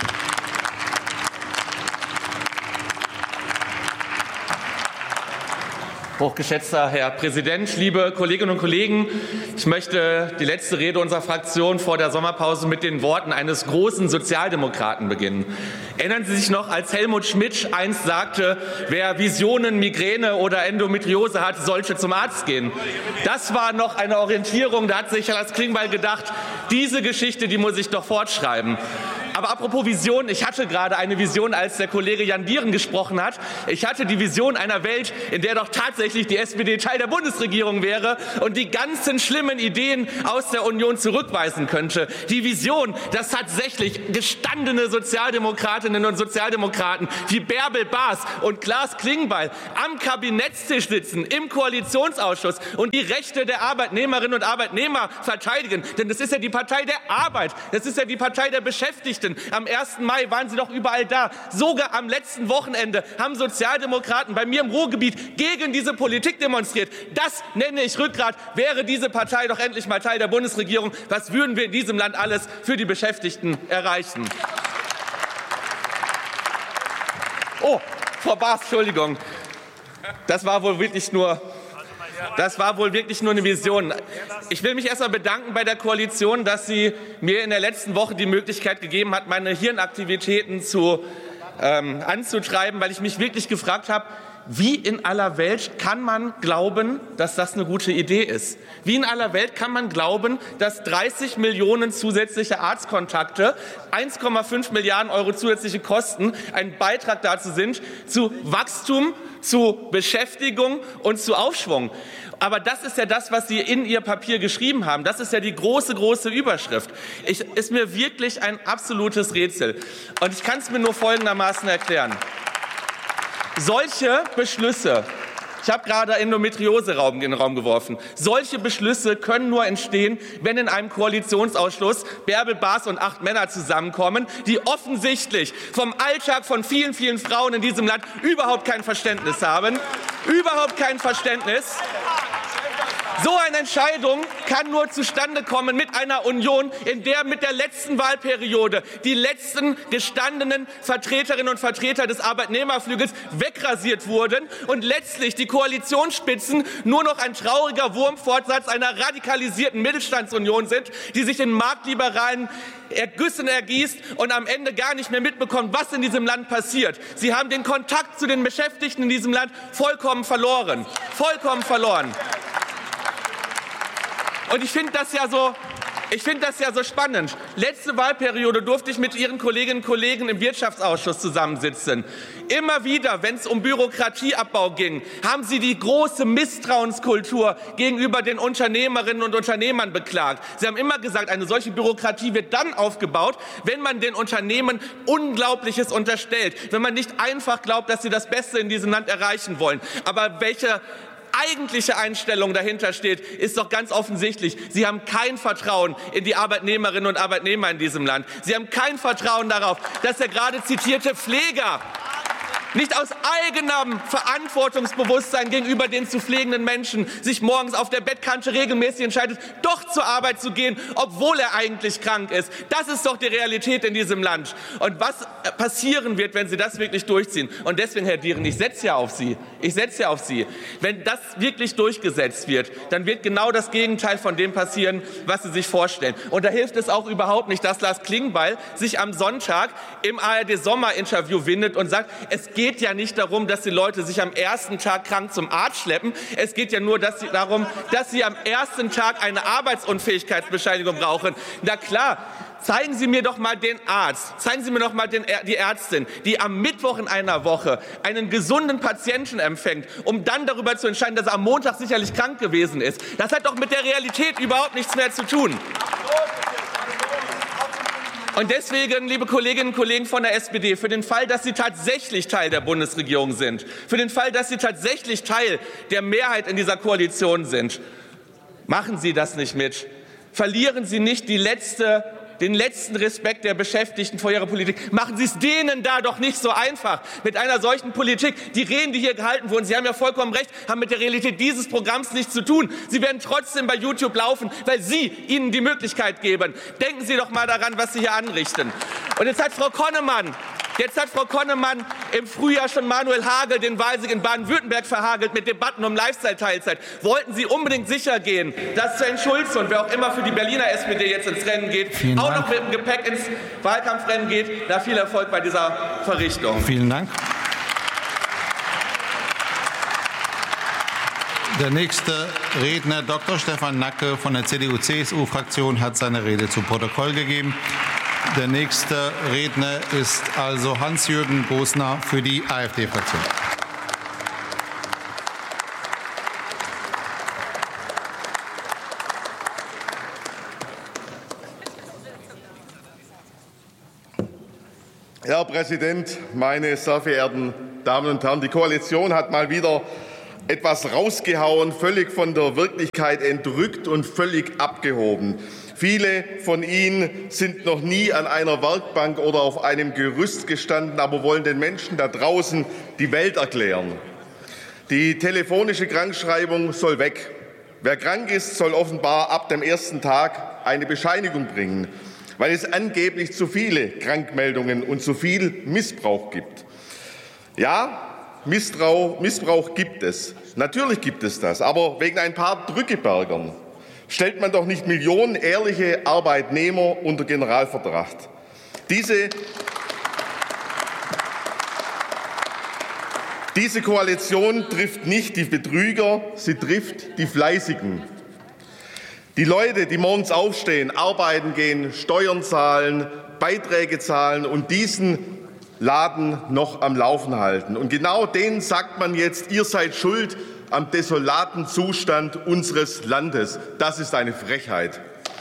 Hochgeschätzter Herr Präsident, liebe Kolleginnen und Kollegen! Ich möchte die letzte Rede unserer Fraktion vor der Sommerpause mit den Worten eines großen Sozialdemokraten beginnen. Erinnern Sie sich noch, als Helmut Schmidt einst sagte, wer Visionen, Migräne oder Endometriose hat, sollte zum Arzt gehen. Das war noch eine Orientierung, da hat sich Lars Klingbeil gedacht, diese Geschichte, die muss ich doch fortschreiben. Aber apropos Vision, ich hatte gerade eine Vision, als der Kollege Jan Dieren gesprochen hat. Ich hatte die Vision einer Welt, in der doch tatsächlich die S P D Teil der Bundesregierung wäre und die ganzen schlimmen Ideen aus der Union zurückweisen könnte. Die Vision, dass tatsächlich gestandene Sozialdemokratinnen und Sozialdemokraten wie Bärbel Baas und Klaas Klingbeil am Kabinettstisch sitzen, im Koalitionsausschuss und die Rechte der Arbeitnehmerinnen und Arbeitnehmer verteidigen. Denn das ist ja die Partei der Arbeit, das ist ja die Partei der Beschäftigten. Am ersten Mai waren Sie doch überall da. Sogar am letzten Wochenende haben Sozialdemokraten bei mir im Ruhrgebiet gegen diese Politik demonstriert. Das nenne ich Rückgrat. Wäre diese Partei doch endlich mal Teil der Bundesregierung. Was würden wir in diesem Land alles für die Beschäftigten erreichen? Oh, Frau Baas, Entschuldigung. Das war wohl wirklich nur... Das war wohl wirklich nur eine Vision. Ich will mich erst einmal bedanken bei der Koalition, dass sie mir in der letzten Woche die Möglichkeit gegeben hat, meine Hirnaktivitäten zu, ähm, anzutreiben, weil ich mich wirklich gefragt habe, wie in aller Welt kann man glauben, dass das eine gute Idee ist? Wie in aller Welt kann man glauben, dass dreißig Millionen zusätzliche Arztkontakte, eins Komma fünf Milliarden Euro zusätzliche Kosten ein Beitrag dazu sind, zu Wachstum, zu Beschäftigung und zu Aufschwung? Aber das ist ja das, was Sie in Ihr Papier geschrieben haben. Das ist ja die große, große Überschrift. Ich, ist mir wirklich ein absolutes Rätsel. Und ich kann es mir nur folgendermaßen erklären. Solche Beschlüsse, ich habe gerade Endometriose in den Raum geworfen, solche Beschlüsse können nur entstehen, wenn in einem Koalitionsausschuss Bärbel Baas und acht Männer zusammenkommen, die offensichtlich vom Alltag von vielen, vielen Frauen in diesem Land überhaupt kein Verständnis haben. Überhaupt kein Verständnis. So eine Entscheidung kann nur zustande kommen mit einer Union, in der mit der letzten Wahlperiode die letzten gestandenen Vertreterinnen und Vertreter des Arbeitnehmerflügels wegrasiert wurden und letztlich die Koalitionsspitzen nur noch ein trauriger Wurmfortsatz einer radikalisierten Mittelstandsunion sind, die sich in marktliberalen Ergüssen ergießt und am Ende gar nicht mehr mitbekommt, was in diesem Land passiert. Sie haben den Kontakt zu den Beschäftigten in diesem Land vollkommen verloren. Vollkommen verloren. Und ich finde das ja so, ich finde das ja so spannend. Letzte Wahlperiode durfte ich mit Ihren Kolleginnen und Kollegen im Wirtschaftsausschuss zusammensitzen. Immer wieder, wenn es um Bürokratieabbau ging, haben Sie die große Misstrauenskultur gegenüber den Unternehmerinnen und Unternehmern beklagt. Sie haben immer gesagt, eine solche Bürokratie wird dann aufgebaut, wenn man den Unternehmen Unglaubliches unterstellt, wenn man nicht einfach glaubt, dass sie das Beste in diesem Land erreichen wollen. Aber welche eigentliche Einstellung dahinter steht, ist doch ganz offensichtlich. Sie haben kein Vertrauen in die Arbeitnehmerinnen und Arbeitnehmer in diesem Land. Sie haben kein Vertrauen darauf, dass der gerade zitierte Pfleger nicht aus eigenem Verantwortungsbewusstsein gegenüber den zu pflegenden Menschen sich morgens auf der Bettkante regelmäßig entscheidet, doch zur Arbeit zu gehen, obwohl er eigentlich krank ist. Das ist doch die Realität in diesem Land. Und was passieren wird, wenn Sie das wirklich durchziehen? Und deswegen, Herr Dieren, ich setze ja auf Sie. Ich setze ja auf Sie. Wenn das wirklich durchgesetzt wird, dann wird genau das Gegenteil von dem passieren, was Sie sich vorstellen. Und da hilft es auch überhaupt nicht, dass Lars Klingbeil sich am Sonntag im A R D-Sommerinterview windet und sagt, es geht Es geht ja nicht darum, dass die Leute sich am ersten Tag krank zum Arzt schleppen. Es geht ja nur dass sie darum, dass sie am ersten Tag eine Arbeitsunfähigkeitsbescheinigung brauchen. Na klar, zeigen Sie mir doch mal den Arzt, zeigen Sie mir doch mal den, die Ärztin, die am Mittwoch in einer Woche einen gesunden Patienten empfängt, um dann darüber zu entscheiden, dass er am Montag sicherlich krank gewesen ist. Das hat doch mit der Realität überhaupt nichts mehr zu tun. Und deswegen, liebe Kolleginnen und Kollegen von der S P D, für den Fall, dass Sie tatsächlich Teil der Bundesregierung sind, für den Fall, dass Sie tatsächlich Teil der Mehrheit in dieser Koalition sind, machen Sie das nicht mit. Verlieren Sie nicht die letzte den letzten Respekt der Beschäftigten vor ihrer Politik. Machen Sie es denen da doch nicht so einfach. Mit einer solchen Politik, die Reden, die hier gehalten wurden, Sie haben ja vollkommen recht, haben mit der Realität dieses Programms nichts zu tun. Sie werden trotzdem bei YouTube laufen, weil Sie ihnen die Möglichkeit geben. Denken Sie doch mal daran, was Sie hier anrichten. Und jetzt hat Frau Konnemann Jetzt hat Frau Konnemann im Frühjahr schon Manuel Hagel, den Walsig in Baden-Württemberg, verhagelt mit Debatten um Lifestyle-Teilzeit. Wollten Sie unbedingt sicher gehen, dass Sven Schulze und wer auch immer für die Berliner S P D jetzt ins Rennen geht, Vielen auch Dank. noch mit dem Gepäck ins Wahlkampfrennen geht. Na, viel Erfolg bei dieser Verrichtung. Vielen Dank. Der nächste Redner, Doktor Stefan Nacke von der C D U C S U-Fraktion, hat seine Rede zu Protokoll gegeben. Der nächste Redner ist also Hans-Jürgen Bosner für die AfD-Fraktion. Herr Präsident, meine sehr verehrten Damen und Herren! Die Koalition hat mal wieder etwas rausgehauen, völlig von der Wirklichkeit entrückt und völlig abgehoben. Viele von Ihnen sind noch nie an einer Werkbank oder auf einem Gerüst gestanden, aber wollen den Menschen da draußen die Welt erklären. Die telefonische Krankschreibung soll weg. Wer krank ist, soll offenbar ab dem ersten Tag eine Bescheinigung bringen, weil es angeblich zu viele Krankmeldungen und zu viel Missbrauch gibt. Ja, Missbrauch, Missbrauch gibt es. Natürlich gibt es das, aber wegen ein paar Drückebergern stellt man doch nicht Millionen ehrliche Arbeitnehmer unter Generalverdacht. Diese, diese Koalition trifft nicht die Betrüger, sie trifft die Fleißigen. Die Leute, die morgens aufstehen, arbeiten gehen, Steuern zahlen, Beiträge zahlen und diesen Laden noch am Laufen halten. Und genau denen sagt man jetzt, ihr seid schuld am desolaten Zustand unseres Landes. Das ist eine Frechheit.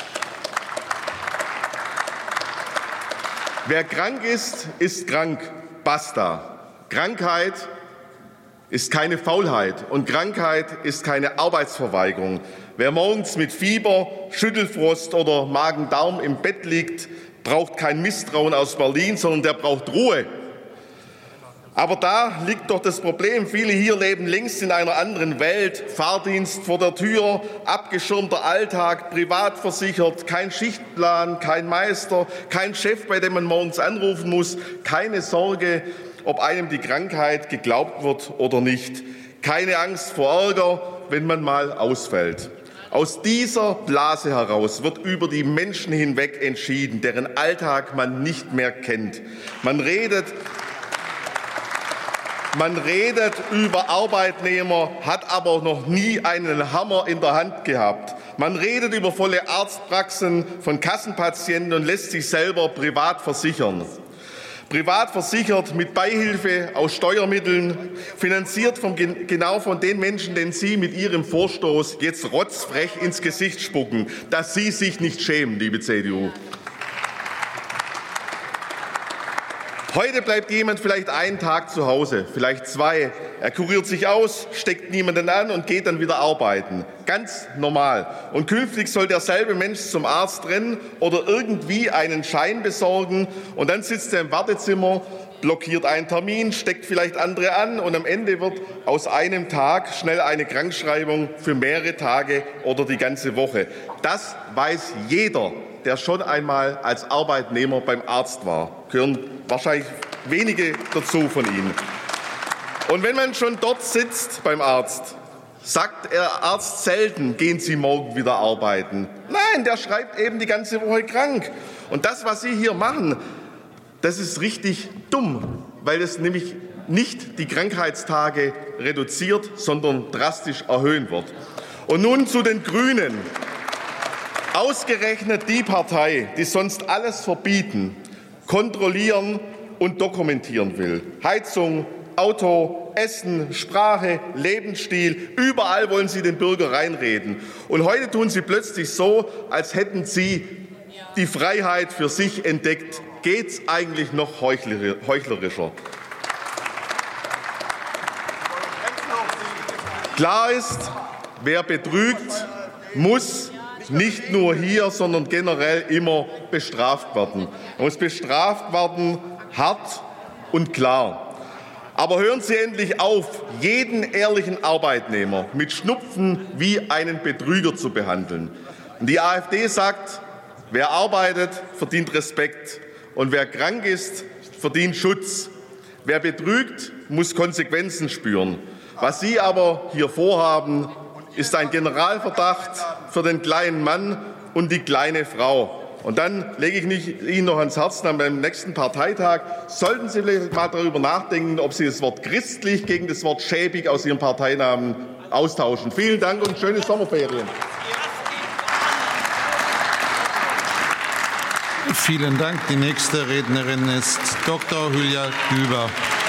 Wer krank ist, ist krank. Basta. Krankheit ist keine Faulheit und Krankheit ist keine Arbeitsverweigerung. Wer morgens mit Fieber, Schüttelfrost oder Magen-Darm im Bett liegt, braucht kein Misstrauen aus Berlin, sondern der braucht Ruhe. Aber da liegt doch das Problem. Viele hier leben längst in einer anderen Welt. Fahrdienst vor der Tür, abgeschirmter Alltag, privat versichert, kein Schichtplan, kein Meister, kein Chef, bei dem man morgens anrufen muss, keine Sorge, ob einem die Krankheit geglaubt wird oder nicht. Keine Angst vor Ärger, wenn man mal ausfällt. Aus dieser Blase heraus wird über die Menschen hinweg entschieden, deren Alltag man nicht mehr kennt. Man redet Man redet über Arbeitnehmer, hat aber noch nie einen Hammer in der Hand gehabt. Man redet über volle Arztpraxen von Kassenpatienten und lässt sich selber privat versichern. Privat versichert mit Beihilfe aus Steuermitteln, finanziert von, genau von den Menschen, denen Sie mit Ihrem Vorstoß jetzt rotzfrech ins Gesicht spucken, dass Sie sich nicht schämen, liebe C D U. Heute bleibt jemand vielleicht einen Tag zu Hause, vielleicht zwei. Er kuriert sich aus, steckt niemanden an und geht dann wieder arbeiten. Ganz normal. Und künftig soll derselbe Mensch zum Arzt rennen oder irgendwie einen Schein besorgen. Und dann sitzt er im Wartezimmer, blockiert einen Termin, steckt vielleicht andere an. Und am Ende wird aus einem Tag schnell eine Krankschreibung für mehrere Tage oder die ganze Woche. Das weiß jeder, der schon einmal als Arbeitnehmer beim Arzt war. Gehören wahrscheinlich wenige dazu von Ihnen. Und wenn man schon dort sitzt beim Arzt, sagt der Arzt selten, gehen Sie morgen wieder arbeiten. Nein, der schreibt eben die ganze Woche krank. Und das, was Sie hier machen, das ist richtig dumm, weil es nämlich nicht die Krankheitstage reduziert, sondern drastisch erhöhen wird. Und nun zu den Grünen. Ausgerechnet die Partei, die sonst alles verbieten, kontrollieren und dokumentieren will. Heizung, Auto, Essen, Sprache, Lebensstil, überall wollen Sie den Bürger reinreden. Und heute tun Sie plötzlich so, als hätten Sie die Freiheit für sich entdeckt. Geht's eigentlich noch heuchlerischer? Klar ist, wer betrügt, muss nicht nur hier, sondern generell immer bestraft werden. Er muss bestraft werden, hart und klar. Aber hören Sie endlich auf, jeden ehrlichen Arbeitnehmer mit Schnupfen wie einen Betrüger zu behandeln. Und die AfD sagt, wer arbeitet, verdient Respekt. Und wer krank ist, verdient Schutz. Wer betrügt, muss Konsequenzen spüren. Was Sie aber hier vorhaben, ist ein Generalverdacht für den kleinen Mann und die kleine Frau. Und dann lege ich nicht Ihnen noch ans Herz, dann beim nächsten Parteitag sollten Sie vielleicht mal darüber nachdenken, ob Sie das Wort christlich gegen das Wort schäbig aus Ihrem Parteinamen austauschen. Vielen Dank und schöne Sommerferien. Vielen Dank. Die nächste Rednerin ist Doktor Hülya Güber.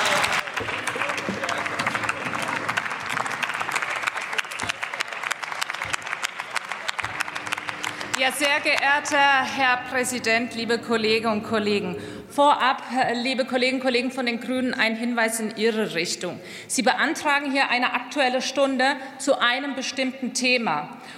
Ja, sehr geehrter Herr Präsident, liebe Kolleginnen und Kollegen! Vorab, liebe Kolleginnen und Kollegen von den Grünen, ein Hinweis in Ihre Richtung. Sie beantragen hier eine Aktuelle Stunde zu einem bestimmten Thema.